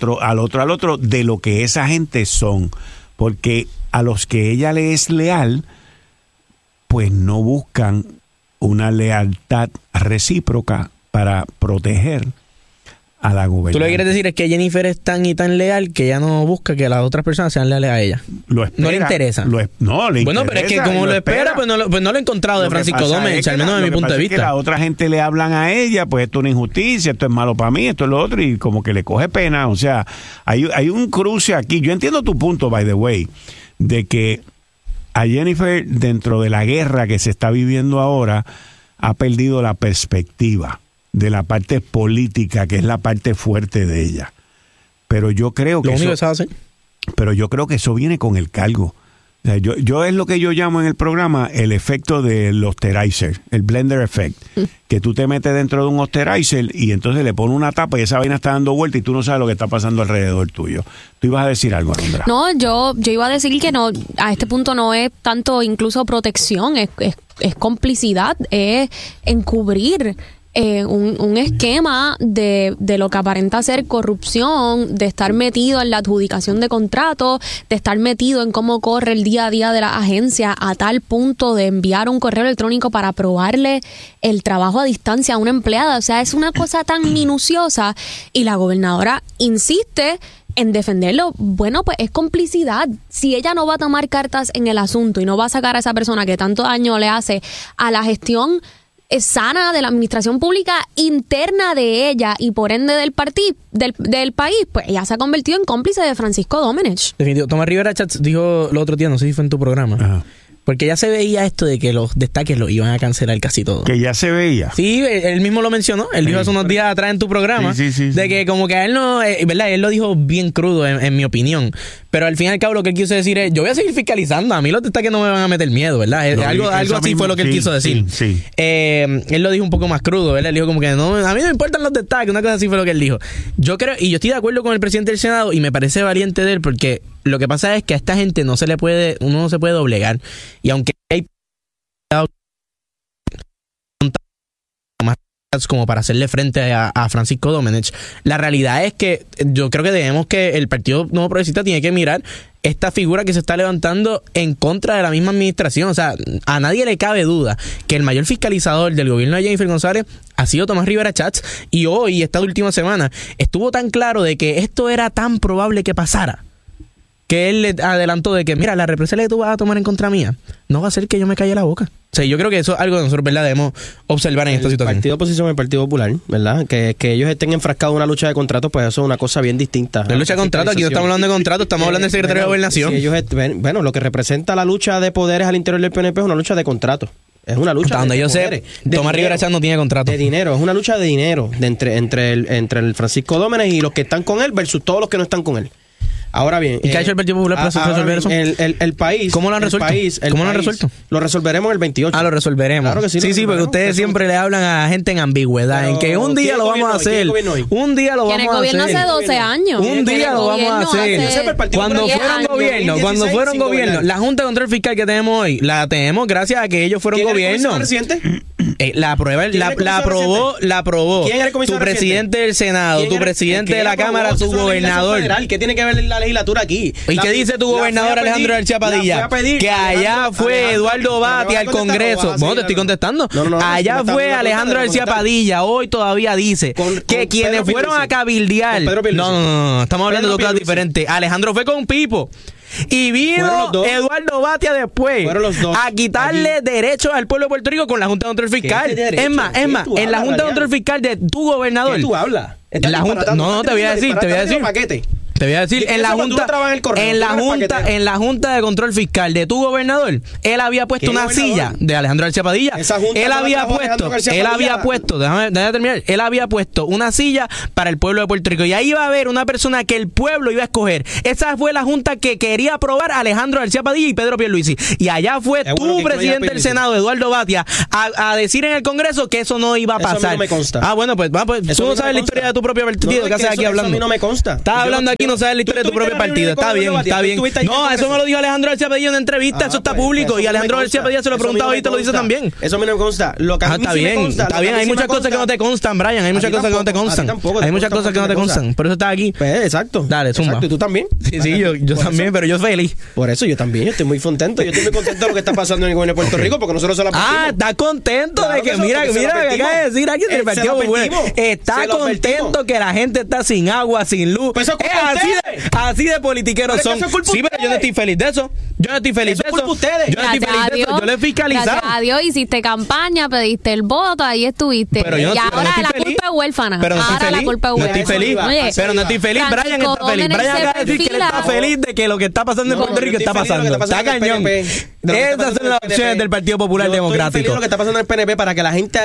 de lo que esa gente son. Porque a los que ella le es leal, pues no buscan una lealtad recíproca para proteger a la gobernadora. Tú lo que quieres decir es que Jennifer es tan y tan leal que ella no busca que las otras personas sean leales a ella. Lo espera, no le interesa. No le interesa. Bueno, pero es que como lo espera, pues no lo he encontrado de Francisco Domenech, al menos de mi punto de vista. Es que la otra gente le hablan a ella, pues esto es una injusticia, esto es malo para mí, esto es lo otro, y como que le coge pena. O sea, hay un cruce aquí. Yo entiendo tu punto, by the way, de que a Jennifer, dentro de la guerra que se está viviendo ahora, ha perdido la perspectiva de la parte política, que es la parte fuerte de ella. Pero yo creo que eso viene con el cargo. O sea, yo es lo que yo llamo en el programa el efecto de los osterizer, el blender effect, que tú te metes dentro de un osterizer y entonces le pones una tapa y esa vaina está dando vuelta y tú no sabes lo que está pasando alrededor tuyo. Tú ibas a decir algo, Alondra. No, yo iba a decir que no, a este punto no es tanto incluso protección, es complicidad, es encubrir un esquema de lo que aparenta ser corrupción, de estar metido en la adjudicación de contratos, de estar metido en cómo corre el día a día de la agencia, a tal punto de enviar un correo electrónico para probarle el trabajo a distancia a una empleada. O sea, es una cosa tan minuciosa y la gobernadora insiste en defenderlo, bueno, pues es complicidad. Si ella no va a tomar cartas en el asunto y no va a sacar a esa persona que tanto daño le hace a la gestión sana de la administración pública interna de ella y por ende del del país, pues ella se ha convertido en cómplice de Francisco Domenech. Definitivo. Tomás Rivera Chats dijo el otro día, no sé si fue en tu programa, Ajá. porque ya se veía esto de que los destaques los iban a cancelar casi todo. Que ya se veía. Sí, él mismo lo mencionó. Él dijo hace unos días atrás en tu programa Sí. de que como que a él no, ¿verdad? Él lo dijo bien crudo en mi opinión. Pero al fin y al cabo lo que él quiso decir es, yo voy a seguir fiscalizando. A mí los destaques no me van a meter miedo, ¿verdad? Algo así mismo, fue lo que él quiso decir. Sí. Él lo dijo un poco más crudo, ¿verdad? Él dijo como que no, a mí no me importan los destaques. Una cosa así fue lo que él dijo. Yo creo, y yo estoy de acuerdo con el presidente del Senado y me parece valiente de él porque lo que pasa es que a esta gente uno no se puede doblegar. Y aunque hay como para hacerle frente a Francisco Domenech, la realidad es que yo creo que debemos que el Partido Nuevo Progresista tiene que mirar esta figura que se está levantando en contra de la misma administración. O sea, a nadie le cabe duda que el mayor fiscalizador del gobierno de Jennifer González ha sido Tomás Rivera Chats, y hoy, esta última semana, estuvo tan claro de que esto era tan probable que pasara que él le adelantó de que, mira, la represalia que tú vas a tomar en contra mía no va a hacer que yo me calle la boca. O sea, yo creo que eso es algo que nosotros, ¿verdad?, debemos observar en esta situación. El partido de oposición, el Partido Popular, ¿verdad? Que ellos estén enfrascados en una lucha de contratos, pues eso es una cosa bien distinta. La lucha de contratos, aquí no estamos hablando de contratos, estamos hablando del secretario de Gobernación. Si ellos bueno, lo que representa la lucha de poderes al interior del PNP es una lucha de contratos. Es una lucha donde yo sé, Tomás Rivera Chats no tiene contrato. De dinero, es una lucha de dinero entre el Francisco Domenech y los que están con él versus todos los que no están con él. Ahora bien, ¿y qué ha hecho el Partido Popular para resolver eso? El país. ¿Cómo lo han resuelto? ¿Cómo lo han resuelto? Lo resolveremos el 28. Lo resolveremos. Claro que sí. Sí, porque ustedes siempre le hablan a gente en ambigüedad, pero en que un día lo vamos a hacer. Un día lo vamos a hacer. Tiene gobierno hace 12 años. Un día lo vamos a hacer. Cuando fueron gobierno, la Junta de Control Fiscal que tenemos hoy, la tenemos gracias a que ellos fueron gobierno. La aprobó tu presidente del Senado, tu presidente de la Cámara, tu gobernador. ¿Qué tiene que ver la legislatura aquí? ¿Y qué dice tu gobernador Alejandro García Padilla? Que allá fue Eduardo Batia al Congreso. Bueno, te estoy contestando. Allá fue Alejandro García Padilla. Hoy todavía dice que quienes fueron a cabildear. No, estamos hablando de dos cosas diferentes. Alejandro fue con Pipo. Y vino Eduardo Batia después a quitarle derechos al pueblo de Puerto Rico con la Junta de Control Fiscal. Es más, en la Junta de Control Fiscal de tu gobernador. ¿Qué tú hablas? No, te voy a decir. Te voy a decir, en la Junta de Control Fiscal de tu gobernador, él había puesto una silla de Alejandro García Padilla. Él había puesto, déjame terminar, él había puesto una silla para el pueblo de Puerto Rico. Y ahí iba a haber una persona que el pueblo iba a escoger. Esa fue la junta que quería aprobar a Alejandro García Padilla y Pedro Pierluisi. Y allá fue tu presidente del Senado, Eduardo Batia, a decir en el Congreso que eso no iba a pasar. Eso a mí no me consta. Bueno, pues tú no sabes la historia de tu propio partido. ¿Qué haces aquí hablando? Eso a mí no me consta. Estás hablando aquí, no sabes la historia de tu propio partido. Está bien. No, eso me lo dijo Alejandro García Padilla en una entrevista. Eso está público. Y Alejandro García Padilla se lo preguntaba y te lo dice también. Eso a mí no me consta. Lo que a mí sí me consta. Está bien. Hay muchas cosas que no te constan, Brian. Hay muchas cosas que no te constan. Hay muchas cosas que no te constan. Por eso estás aquí. Exacto. Dale, zumba. Exacto. ¿Y tú también? Sí, yo también, pero yo feliz. Por eso yo también. Yo estoy muy contento. Yo estoy muy contento de lo que está pasando en el gobierno de Puerto Rico porque nosotros se lo advertimos. Está contento de que mira que acaba de decir aquí del Partido Popular. Está contento que la gente está sin agua, sin luz. Así de politiqueros son. Sí, pero yo no estoy feliz de eso. Yo no estoy feliz de eso. Yo le he fiscalizado. Gracias a Dios hiciste campaña, pediste el voto, ahí estuviste. Y ahora la culpa es huérfana. Pero no estoy feliz. Pero no estoy feliz. Brian está feliz. Brian acaba de decir que él está feliz de que lo que está pasando en Puerto Rico está pasando. Está cañón. Esas son las opciones del Partido Popular Democrático. Estoy lo que está pasando en el PNP para que la gente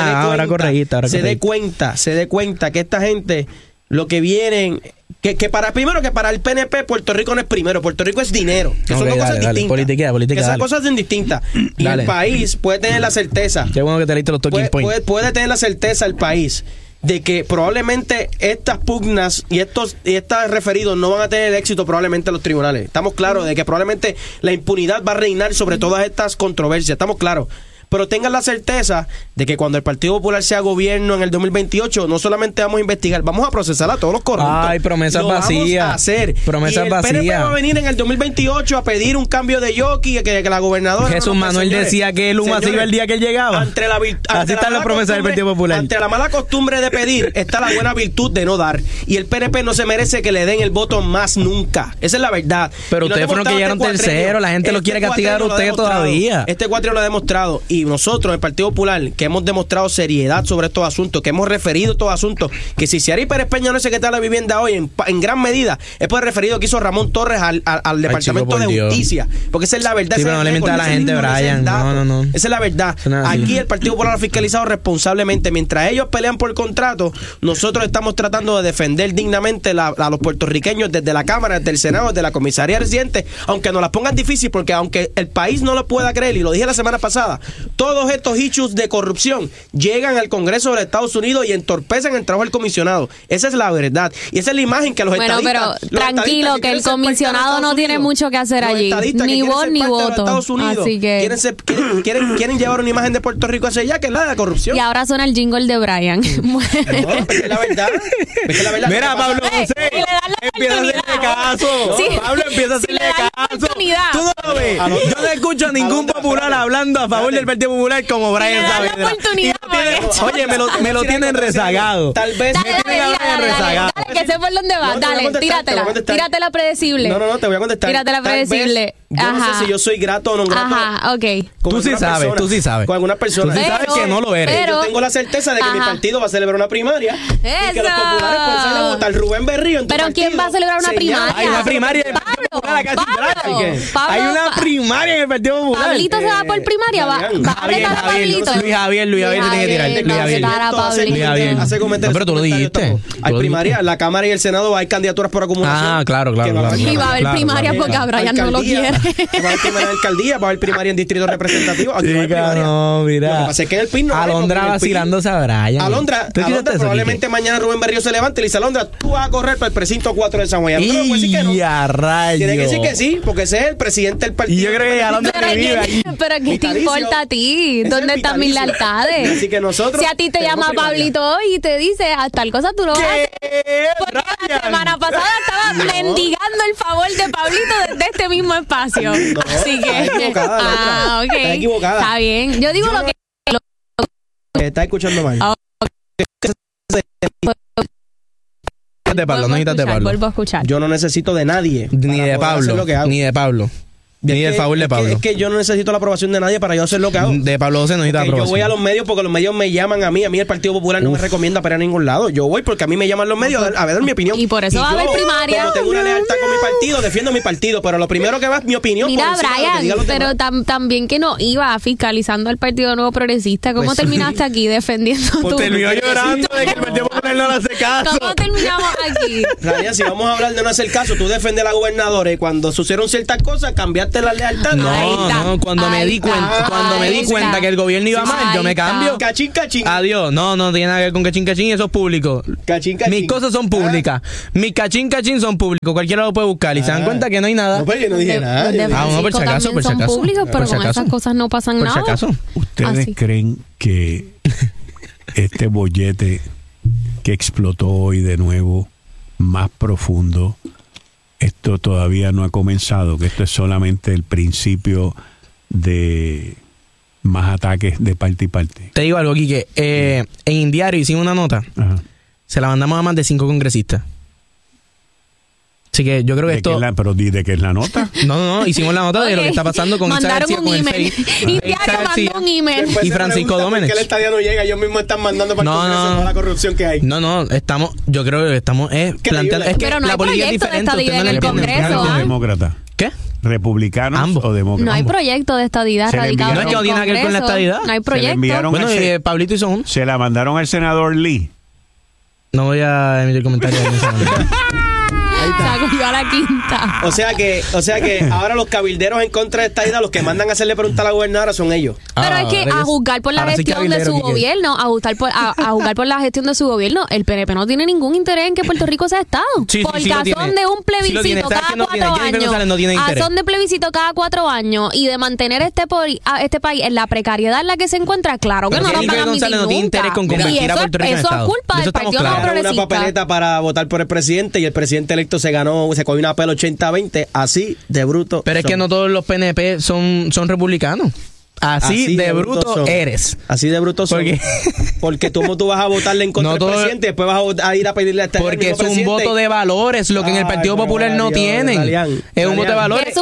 se dé cuenta que esta gente lo que vienen para el PNP Puerto Rico no es primero, Puerto Rico es dinero, que son dos cosas distintas. Política, que son cosas distintas. Y el país puede tener la certeza. Qué bueno que te leíste los talking points. Puede tener la certeza el país de que probablemente estas pugnas y estos referidos no van a tener éxito probablemente en los tribunales. Estamos claros de que probablemente la impunidad va a reinar sobre todas estas controversias. Estamos claros. pero tengan la certeza de que cuando el Partido Popular sea gobierno en el 2028, no solamente vamos a investigar, vamos a procesar a todos los corruptos. Ay, promesas Lo vacías. vamos a hacer. Promesas y el PNP vacías. va a venir en el 2028 a pedir un cambio de jockey, que la gobernadora... Jesús Manuel decía que el humo se iba el día que él llegaba. Así están las promesas del Partido Popular. Ante la mala costumbre de pedir, está la buena virtud de no dar. Y el PNP no se merece que le den el voto más nunca. Esa es la verdad. Pero ustedes fueron los que llegaron tercero. La gente lo quiere castigar a usted todavía. Este cuatrenio lo ha demostrado. Y nosotros, el Partido Popular, que hemos demostrado seriedad sobre estos asuntos, que hemos referido estos asuntos, que si Ciari Pérez Peña no es secretario de la vivienda hoy, en gran medida, es por el referido que hizo Ramón Torres al Departamento de Justicia. Porque esa es la verdad. Sí, pero no le mientas a la gente, Brian. No. Esa es la verdad. Aquí el Partido Popular ha fiscalizado responsablemente. Mientras ellos pelean por contrato, nosotros estamos tratando de defender dignamente a los puertorriqueños desde la Cámara, desde el Senado, desde la comisaría residente, aunque nos las pongan difícil, porque aunque el país no lo pueda creer, y lo dije la semana pasada, todos estos issues de corrupción llegan al Congreso de los Estados Unidos y entorpecen el trabajo del comisionado. Esa es la verdad. Y esa es la imagen que los estadistas... Pero tranquilo, que el comisionado no tiene mucho que hacer allí. Ni voz ni voto. Así que... Quieren llevar una imagen de Puerto Rico hacia allá, que es la de la corrupción. Y ahora suena el jingle de Brian. No, es la verdad. Mira, Pablo José, empieza a hacerle caso. Sí. Pablo empieza a hacerle caso. Tú no lo ves. Yo no escucho a ningún popular hablando a favor del Partido Popular como Brian Saavedra. Oye, me lo tienen rezagado. Tal vez Dale, que sé por dónde va. Dale, tíratela predecible. No, te voy a contestar. Tíratela predecible. Yo no sé si yo soy grato o no grato. Ajá, ok. Tú sí sabes. Con algunas personas. Tú sí sabes que no lo eres. Pero- Yo tengo la certeza de que mi partido va a celebrar una primaria y que los ¡Eso! populares pueden salir a votar Rubén Berrío en tu Pero ¿quién partido. va a celebrar una primaria? Hay una primaria en el Partido Popular acá sin Brian. Pablo, Hay una primaria en el Partido Popular. Pablito se va por primaria. Va a apretar a Pablito. Luis Javier tiene que tirar. Luis Javier. Luis Javier. Hace comentarios. No, pero tú lo dijiste. Hay primaria, la Cámara y el Senado hay candidaturas por acumulación. Ah, claro. Y va a haber primaria porque a Brian no lo quiere. Va a haber primaria en alcaldía, va a haber primaria en distrito representativo. Chica, no, Lo que mira. pasa es que en el PIN no hay, Alondra porque en el PIN vacilándose a Brian. Alondra ¿Tú escuchaste eso, probablemente mañana Rubén Berrío se levante y le dice: Alondra, tú vas a correr para el precinto 4 de San Juan. Quique? Alondra puede decir que no. Y a rayos. Tiene que decir que sí, porque ese es el presidente del partido. Y yo creo que Alondra Pero vive aquí. ¿qué te Vitalicio. importa a ti? Ese ¿Dónde es están mis vitalicio. lealtades? Así que nosotros Si a ti te tenemos llama primaria. Pablito hoy y te dice tal cosa, tú lo vas a hacer. Porque la semana pasada estaba mendigando el favor de Pablito desde este mismo espacio. Así que... estás equivocada, Alondra. ok. Estás equivocada. Está bien. Yo digo lo que... Estás escuchando mal. Ah, De Pablo, no necesitas de Pablo. Vuelvo a escuchar. Yo no necesito de nadie. Ni para de poder hacer Pablo. lo que hago. Ni de Pablo. Ni del favor de Pablo. Es que yo no necesito la aprobación de nadie para yo hacer lo que hago. De Pablo José no necesita Porque yo aprobación. voy a los medios porque los medios me llaman a mí. A mí el Partido Popular no me recomienda para ir a ningún lado. Yo voy porque a mí me llaman los medios a ver mi opinión. Y por eso va a haber yo, primaria. Como tengo una lealtad con mi partido, defiendo mi partido. Pero lo primero que va es mi opinión. Mira, por encima de lo que Brian, digan los pero demás. también que no iba fiscalizando al Partido Nuevo Progresista. ¿Cómo Pues- terminaste aquí defendiendo Pues tú? terminó llorando de que el Partido Popular no le hace caso. ¿Cómo terminamos aquí? Rania, si vamos a hablar de no hacer caso, tú defendes a la gobernadora y cuando sucedieron ciertas cosas, cambiaste la lealtad. Ahí No, está. no, cuando me Ahí di está. cuenta, cuando me Ahí di cuenta está. que el gobierno iba Sí, mal, yo ahí me está. cambio. Cachín, cachín. Adiós. No tiene nada que ver con cachín cachín, eso es público. Cachín, cachín. Mis cosas son públicas. Mis cachín cachín son públicos. Cualquiera lo puede buscar y se dan cuenta que no hay nada. No, pero yo no dije nada. Los de Yo dije- Ah, no, por si Francisco acaso, también por si son acaso. públicos, pero Por si con acaso. esas cosas no pasan Por si nada. acaso. ¿Ustedes Así. creen que este bollete que explotó hoy de nuevo, más profundo, esto todavía no ha comenzado, que esto es solamente el principio de más ataques de parte y parte? Te digo algo, Quique. En Indiario hicimos una nota. Ajá. Se la mandamos a más de 5 congresistas. Así que yo creo que ¿De qué esto... es pero di de qué es la nota? No, hicimos la nota de lo que está pasando con Mandaron García, un con el email. FEI. Indiario mandó un email. Después Y se Francisco pregunta Dómenes. ¿Por qué el estadio no llega? Ellos mismos están mandando para el No, Congreso no. toda la corrupción que hay. No, estamos, yo creo que estamos planteando, es que Pero no la hay política es proyecto de diferente, estadía ustedes no en la el entienden. Congreso, ¿Republicanos o ¿ah? demócratas? ¿Qué? ¿Republicanos Ambos. o demócratas? No hay proyecto de estadidad Se le radicado enviaron- en No es que no el tiene nada que ver con la Congreso. estadidad. No hay Se le proyecto. enviaron Bueno, al Pablito hizo uno. se la mandaron al senador Lee. No voy a emitir comentarios en ese momento. Se cogió a la quinta. O sea que ahora los cabilderos en contra de esta idea, los que mandan a hacerle pregunta a la gobernadora son ellos. Pero es que a juzgar por la gestión de su gobierno, a juzgar por la gestión de su gobierno, el PNP no tiene ningún interés en que Puerto Rico sea Estado. Porque a son de un plebiscito cada 4 años, a son de plebiscito cada 4 años y de mantener este país en la precariedad en la que se encuentra, claro que no lo van a admitir no tiene interés con convertir a Puerto Rico en Estado. Eso es culpa del Partido Nuevo Progresista. Una papeleta para votar por el presidente y el presidente electo se cogió una pela 80-20, así de bruto. Pero es que no todos los PNP son republicanos. Así de bruto eres. Así de bruto son. Porque tú vas a votarle en contra del presidente y después vas a ir a pedirle a este porque es un voto de valores, lo que en el Partido Popular no tienen. Es un voto de valores.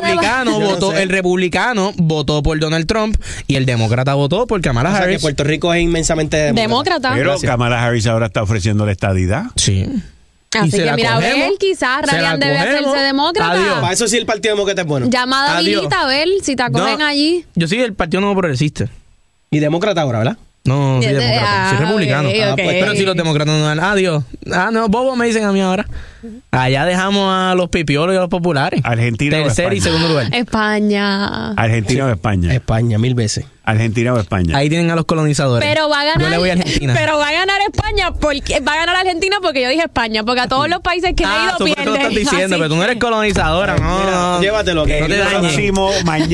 El republicano votó por Donald Trump y el demócrata votó por Kamala Harris. Que Puerto Rico es inmensamente demócrata. Pero Kamala Harris ahora está ofreciendo la estadidad. Sí. Así que mira, a ver, quizás Radian debe hacerse demócrata. Adiós. Para eso sí el Partido Demócrata es bueno. Llamada a Vilita, a ver si te acogen allí. Yo soy del Partido Nuevo Progresista. Y demócrata ahora, ¿verdad? No, soy demócrata. Soy republicano. Okay. Pero si los demócratas no dan. Adiós. No, bobo me dicen a mí ahora. Allá dejamos a los pipiolos y a los populares. Argentina o tercer España. y segundo lugar. España. Argentina o España. España, 1000 veces. Argentina o España. Ahí tienen a los colonizadores. Pero va a ganar. Yo le voy a Argentina. Pero va a ganar España porque va a ganar Argentina porque yo dije España, porque a todos los países que he ido tú pierden. lo estás diciendo, pero tú no eres colonizadora, no. Llévatelo. No te dañes. Próximo,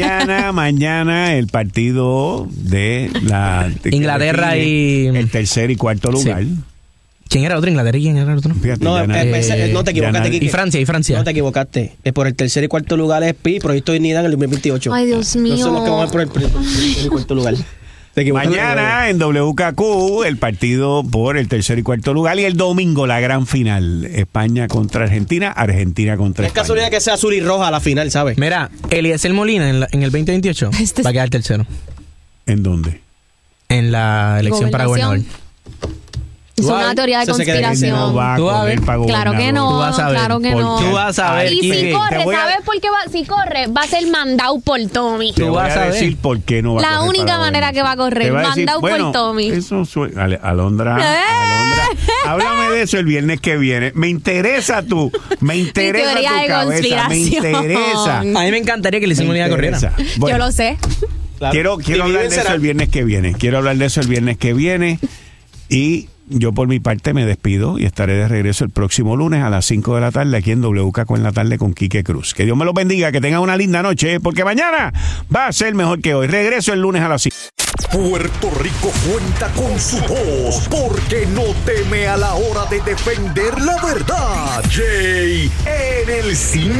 mañana el partido de la Inglaterra y el tercer y cuarto lugar. Sí. ¿Quién era otro? ¿Inglaterra y quién era el otro? Fíjate, no te equivocaste, Kike. Y Francia. No te equivocaste. Por el tercer y cuarto lugar es PI, Proyecto de Dignidad en el 2028. Ay, Dios mío. No son los que van por el tercer y cuarto lugar. Mañana en WKQ el partido por el tercer y cuarto lugar y el domingo la gran final, España contra Argentina, Argentina contra Es España. casualidad que sea azul y roja a la final, ¿sabes? Mira, Eliezer Molina en el 2028 va a quedar tercero. ¿En dónde? En la elección para gobernador. Es una teoría de conspiración. No va a correr para claro que no. Tú vas a ver. Claro que no. Tú vas a ver. Y si Kike, corre, ¿sabes por qué va? Si corre, va a ser mandado por Tommy. Te voy a decir por qué no va a La correr única para manera que va a correr, mandado por Tommy. Eso Alondra, háblame de eso el viernes que viene. Me interesa tu teoría de cabeza. Me interesa. A mí me encantaría que le hicieran una corriera. Yo lo sé. Claro. Quiero hablar de eso el viernes que viene. Y yo por mi parte me despido y estaré de regreso el próximo lunes a las 5 de la tarde aquí en WKQ en la tarde con Quique Cruz. Que Dios me los bendiga, que tengan una linda noche, porque mañana va a ser mejor que hoy. Regreso el lunes a las 5. Puerto Rico cuenta con su voz porque no teme a la hora de defender la verdad. Jay en el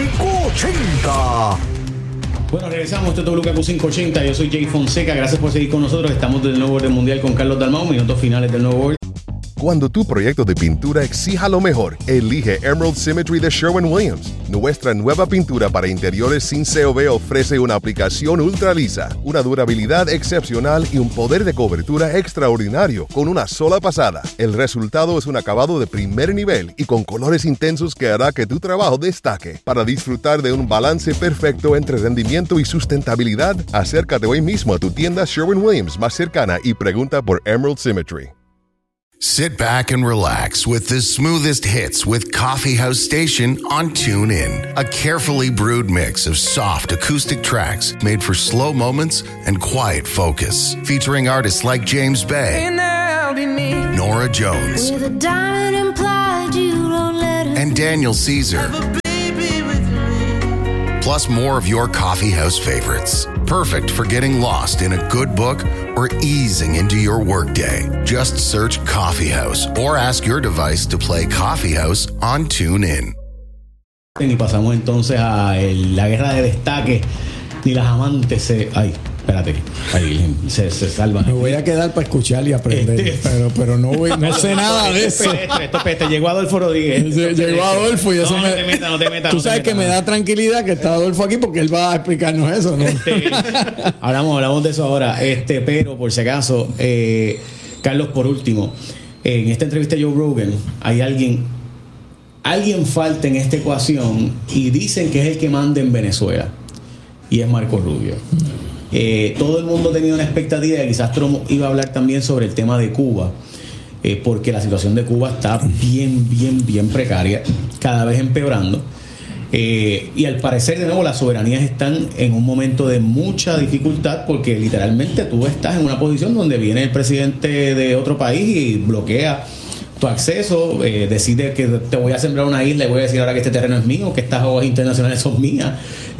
580. Bueno, regresamos, esto es WKQ 580, yo soy Jay Fonseca, gracias por seguir con nosotros, estamos del nuevo orden mundial con Carlos Dalmau, minutos finales del nuevo orden. Cuando tu proyecto de pintura exija lo mejor, elige Emerald Symmetry de Sherwin-Williams. Nuestra nueva pintura para interiores sin COV ofrece una aplicación ultra lisa, una durabilidad excepcional y un poder de cobertura extraordinario con una sola pasada. El resultado es un acabado de primer nivel y con colores intensos que hará que tu trabajo destaque. Para disfrutar de un balance perfecto entre rendimiento y sustentabilidad, acércate hoy mismo a tu tienda Sherwin-Williams más cercana y pregunta por Emerald Symmetry. Sit back and relax with the smoothest hits with Coffee House Station on TuneIn. A carefully brewed mix of soft acoustic tracks made for slow moments and quiet focus. Featuring artists like James Bay, Nora Jones, and Daniel Caesar. Plus more of your coffee house favorites. Perfect for getting lost in a good book or easing into your workday. Just search Coffee House or ask your device to play Coffee House on TuneIn. Y pasamos entonces a la guerra de destaque. Ni las amantes se... Ay, espérate. Ahí se salvan. Me voy a quedar para escuchar y aprender. Pero no sé nada de eso. Esto peste. Llegó Adolfo Rodríguez. Llegó Adolfo y eso no te metas. Tú sabes que me da tranquilidad que está Adolfo aquí porque él va a explicarnos eso, ¿no? Hablamos de eso ahora. Pero por si acaso, Carlos, por último, en esta entrevista de Joe Rogan, hay alguien falta en esta ecuación y dicen que es el que manda en Venezuela. Y es Marco Rubio. Todo el mundo tenía una expectativa de que quizás Trump iba a hablar también sobre el tema de Cuba. porque la situación de Cuba está bien precaria, cada vez empeorando. Y al parecer, de nuevo, las soberanías están en un momento de mucha dificultad, porque literalmente tú estás en una posición donde viene el presidente de otro país y bloquea tu acceso, decide que te voy a sembrar una isla y voy a decir ahora que este terreno es mío, que estas aguas internacionales son mías.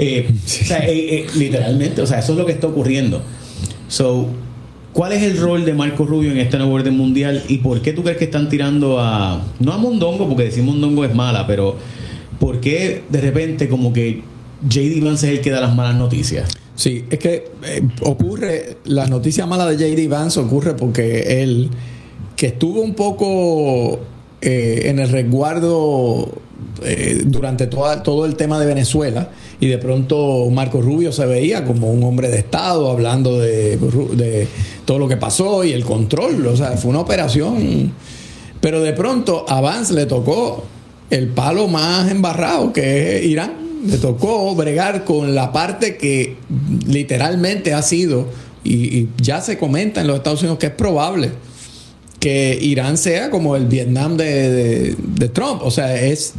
Literalmente, o sea, eso es lo que está ocurriendo. So, ¿cuál es el rol de Marco Rubio en este nuevo orden mundial y por qué tú crees que están tirando no a Mondongo, porque decir Mondongo es mala, pero ¿por qué de repente como que J.D. Vance es el que da las malas noticias? Sí, es que la noticia mala de J.D. Vance ocurre porque él, que estuvo un poco en el resguardo durante todo el tema de Venezuela, y de pronto Marco Rubio se veía como un hombre de Estado hablando de todo lo que pasó y el control, o sea, fue una operación, pero de pronto a Vance le tocó el palo más embarrado, que es Irán. Le tocó bregar con la parte que literalmente ha sido, y ya se comenta en los Estados Unidos que es probable que Irán sea como el Vietnam de Trump. O sea, es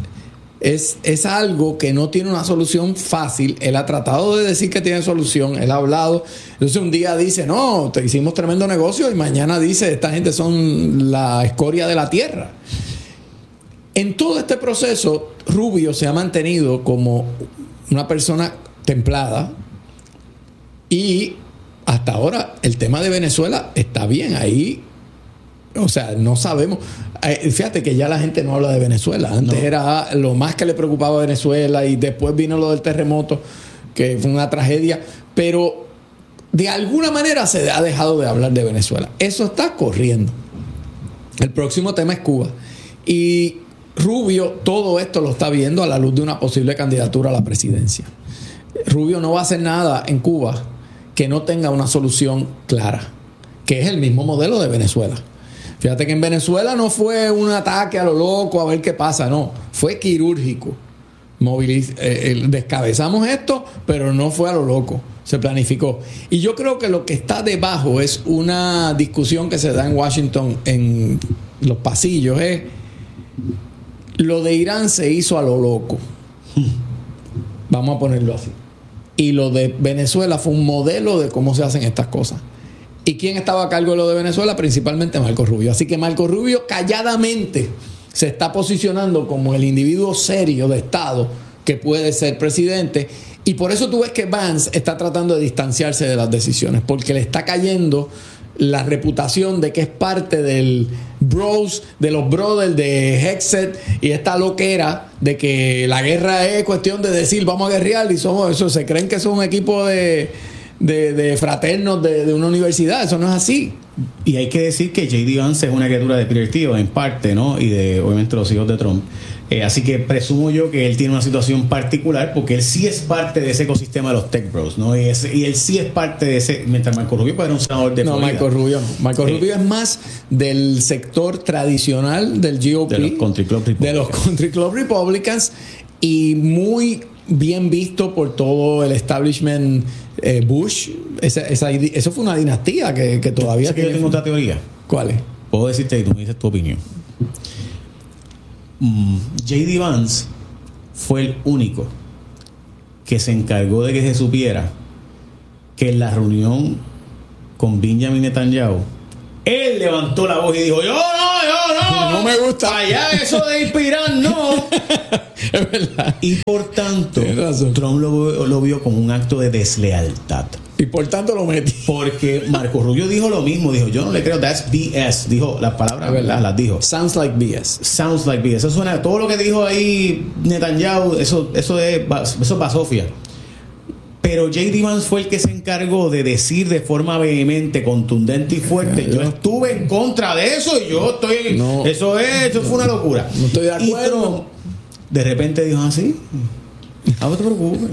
algo que no tiene una solución fácil. Él ha tratado de decir que tiene solución, él ha hablado. Entonces un día dice, no, te hicimos tremendo negocio, y mañana dice, esta gente son la escoria de la tierra. En todo este proceso, Rubio se ha mantenido como una persona templada, y hasta ahora el tema de Venezuela está bien ahí. O sea, no sabemos. Fíjate que ya la gente no habla de Venezuela. Antes era lo más que le preocupaba a Venezuela, y después vino lo del terremoto, que fue una tragedia. Pero de alguna manera se ha dejado de hablar de Venezuela. Eso está corriendo. El próximo tema es Cuba. Y Rubio todo esto lo está viendo a la luz de una posible candidatura a la presidencia. Rubio no va a hacer nada en Cuba que no tenga una solución clara, que es el mismo modelo de Venezuela. Fíjate que en Venezuela no fue un ataque a lo loco a ver qué pasa, no, fue quirúrgico. Descabezamos esto, pero no fue a lo loco, se planificó. Y yo creo que lo que está debajo es una discusión que se da en Washington, en los pasillos, es lo de Irán se hizo a lo loco, vamos a ponerlo así, y lo de Venezuela fue un modelo de cómo se hacen estas cosas. ¿Y quién estaba a cargo de lo de Venezuela? Principalmente Marco Rubio. Así que Marco Rubio calladamente se está posicionando como el individuo serio de Estado que puede ser presidente. Y por eso tú ves que Vance está tratando de distanciarse de las decisiones, porque le está cayendo la reputación de que es parte del bros, de los brothers de Hexet, y esta loquera de que la guerra es cuestión de decir vamos a guerrear, y somos eso, se creen que son un equipo de fraternos de una universidad. Eso no es así. Y hay que decir que J.D. Vance es una criatura de Peter Thiel en parte, ¿no? Y de obviamente los hijos de Trump. Así que presumo yo que él tiene una situación particular, porque él sí es parte de ese ecosistema de los tech bros, ¿no? Y él sí es parte de ese, mientras Marco Rubio era un senador de Florida. Marco Rubio no. Marco Rubio es más del sector tradicional del GOP, de los Country Club Republicans, y muy bien visto por todo el establishment Bush. Eso fue una dinastía que todavía tiene. Yo tengo otra teoría. ¿Cuál es? Puedo decirte y tú me dices tu opinión. J.D. Vance fue el único que se encargó de que se supiera que en la reunión con Benjamin Netanyahu él levantó la voz y dijo: yo no me gusta allá eso de inspirar, no. Es verdad. Y por tanto Trump lo vio como un acto de deslealtad, y por tanto lo metí. Porque Marco Rubio dijo lo mismo, dijo: yo no le creo, that's BS. Dijo las palabras, ¿verdad? Las dijo. Sounds like BS. Sounds like BS. Eso suena, todo lo que dijo ahí Netanyahu, eso es basofia. Pero J.D. Vance fue el que se encargó de decir de forma vehemente, contundente y fuerte: yo estuve en contra de eso y yo estoy... No, eso fue una locura. No estoy de acuerdo. Y Trump de repente dijo así: no te preocupes.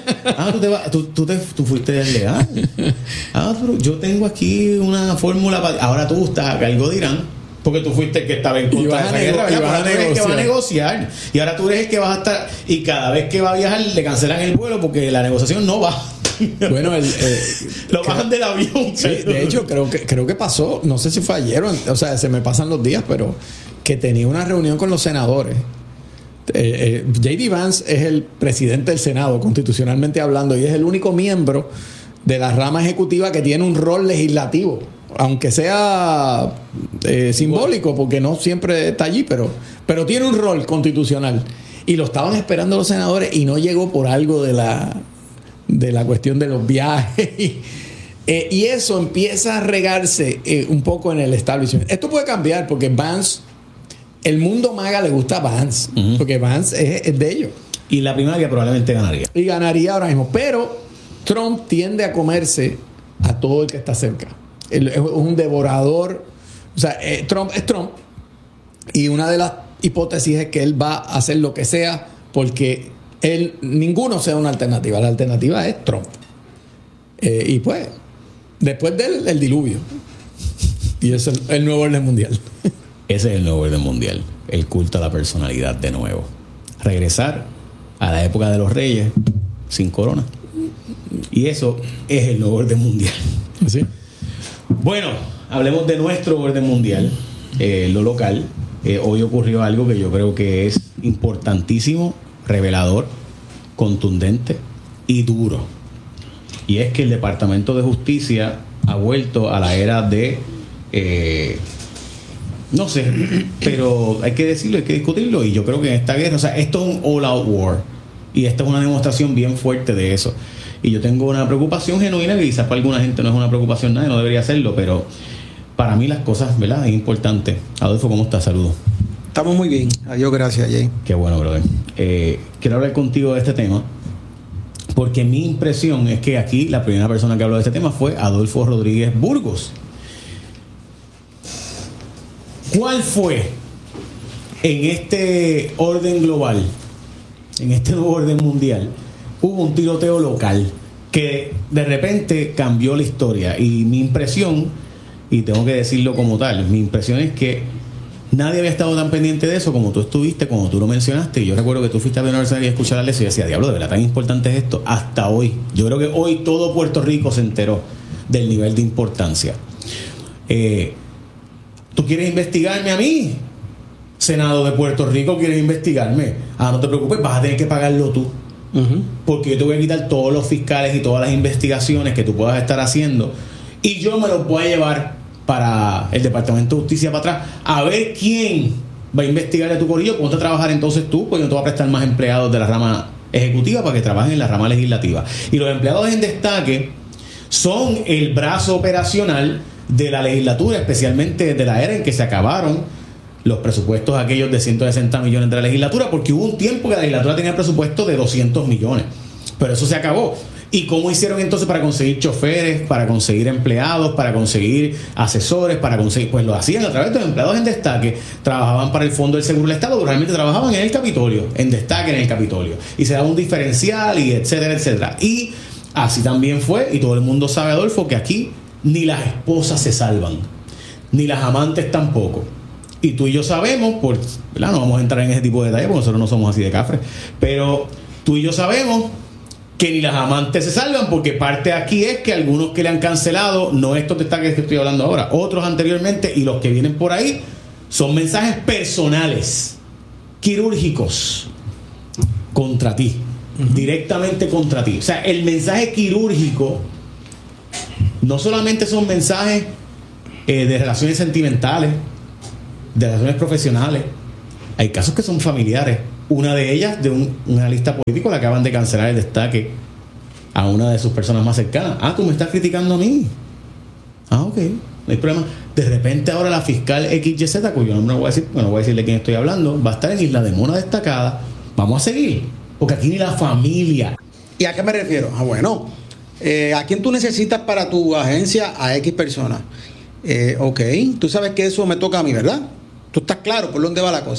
Tú fuiste desleal. Pero yo tengo aquí una fórmula para... Ahora tú estás a cargo de Irán, porque tú fuiste el que estaba en contra de esa guerra, y ahora tú eres el que va a negociar, y ahora tú eres el que vas a estar, y cada vez que va a viajar le cancelan el vuelo porque la negociación no va. Bueno, lo bajan del avión. Sí, de hecho, creo que pasó, no sé si fue ayer, o sea, se me pasan los días, pero que tenía una reunión con los senadores. J.D. Vance es el presidente del Senado, constitucionalmente hablando, y es el único miembro de la rama ejecutiva que tiene un rol legislativo, aunque sea simbólico, porque no siempre está allí, pero tiene un rol constitucional. Y lo estaban esperando los senadores y no llegó por algo de la cuestión de los viajes. Y eso empieza a regarse un poco en el establishment. Esto puede cambiar porque Vance, el mundo MAGA le gusta a Vance, porque Vance es de ellos. Y la primaria probablemente ganaría. Y ganaría ahora mismo. Pero Trump tiende a comerse a todo el que está cerca. Él es un devorador. O sea, Trump es Trump. Y una de las hipótesis es que él va a hacer lo que sea porque ninguno sea una alternativa. La alternativa es Trump. Y pues, después de él, el diluvio. Y ese es el nuevo orden mundial. Ese es el nuevo orden mundial. El culto a la personalidad de nuevo. Regresar a la época de los reyes sin corona. Y eso es el nuevo orden mundial. ¿Sí? Bueno, hablemos de nuestro orden mundial, lo local. Hoy ocurrió algo que yo creo que es importantísimo, revelador, contundente y duro. Y es que el Departamento de Justicia ha vuelto a la era de... no sé, pero hay que decirlo, hay que discutirlo. Y yo creo que en esta guerra, o sea, esto es un all-out war. Y esta es una demostración bien fuerte de eso. Y yo tengo una preocupación genuina, que quizás para alguna gente no es una preocupación, nadie no debería hacerlo, pero para mí las cosas, ¿verdad? Es importante. Adolfo, ¿cómo estás? Saludos. Estamos muy bien. Adiós, gracias, Jay. Qué bueno, brother. Quiero hablar contigo de este tema, porque mi impresión es que aquí la primera persona que habló de este tema fue Adolfo Rodríguez Burgos. ¿Cuál fue en este orden global, en este nuevo orden mundial? Hubo un tiroteo local que de repente cambió la historia. Y mi impresión, y tengo que decirlo como tal, mi impresión es que nadie había estado tan pendiente de eso como tú estuviste, como tú lo mencionaste. Y yo recuerdo que tú fuiste a la universidad y escuchar eso y decía, diablo, de verdad tan importante es esto. Hasta hoy, yo creo que hoy todo Puerto Rico se enteró del nivel de importancia. ¿Tú quieres investigarme a mí? Senado de Puerto Rico, ¿quieres investigarme? No te preocupes, vas a tener que pagarlo tú. Porque yo te voy a quitar todos los fiscales y todas las investigaciones que tú puedas estar haciendo y yo me los voy a llevar para el Departamento de Justicia para atrás a ver quién va a investigar a tu corillo. Ponte a trabajar entonces tú, porque no te va a prestar más empleados de la rama ejecutiva para que trabajen en la rama legislativa. Y los empleados en destaque son el brazo operacional de la legislatura, especialmente de la era en que se acabaron los presupuestos aquellos de 160 millones de la legislatura, porque hubo un tiempo que la legislatura tenía presupuesto de 200 millones, pero eso se acabó. ¿Y cómo hicieron entonces para conseguir choferes, para conseguir empleados, para conseguir asesores, para conseguir? Pues lo hacían a través de los empleados en destaque. Trabajaban para el Fondo del Seguro del Estado, pero realmente trabajaban en el Capitolio, en destaque en el Capitolio, y se daba un diferencial y etcétera, etcétera. Y así también fue, y todo el mundo sabe, Adolfo, que aquí ni las esposas se salvan, ni las amantes tampoco. Y tú y yo sabemos, ¿verdad? No vamos a entrar en ese tipo de detalles porque nosotros no somos así de cafres, pero tú y yo sabemos que ni las amantes se salvan, porque parte aquí es que algunos que le han cancelado, no estos destaques que estoy hablando ahora, otros anteriormente y los que vienen por ahí, son mensajes personales, quirúrgicos contra ti, directamente contra ti. O sea, el mensaje quirúrgico no solamente son mensajes de relaciones sentimentales, de relaciones profesionales. Hay casos que son familiares. Una de ellas, de un analista político, le acaban de cancelar el destaque a una de sus personas más cercanas. Tú me estás criticando a mí. Ok, no hay problema. De repente ahora la fiscal XYZ, cuyo nombre no voy a decir, bueno, voy a decirle quién estoy hablando, va a estar en Isla de Mona destacada. Vamos a seguir, porque aquí ni la familia. ¿Y a qué me refiero? Bueno, ¿a quién tú necesitas para tu agencia? A X personas. Ok, tú sabes que eso me toca a mí, ¿verdad? Tú estás claro por dónde va la cosa.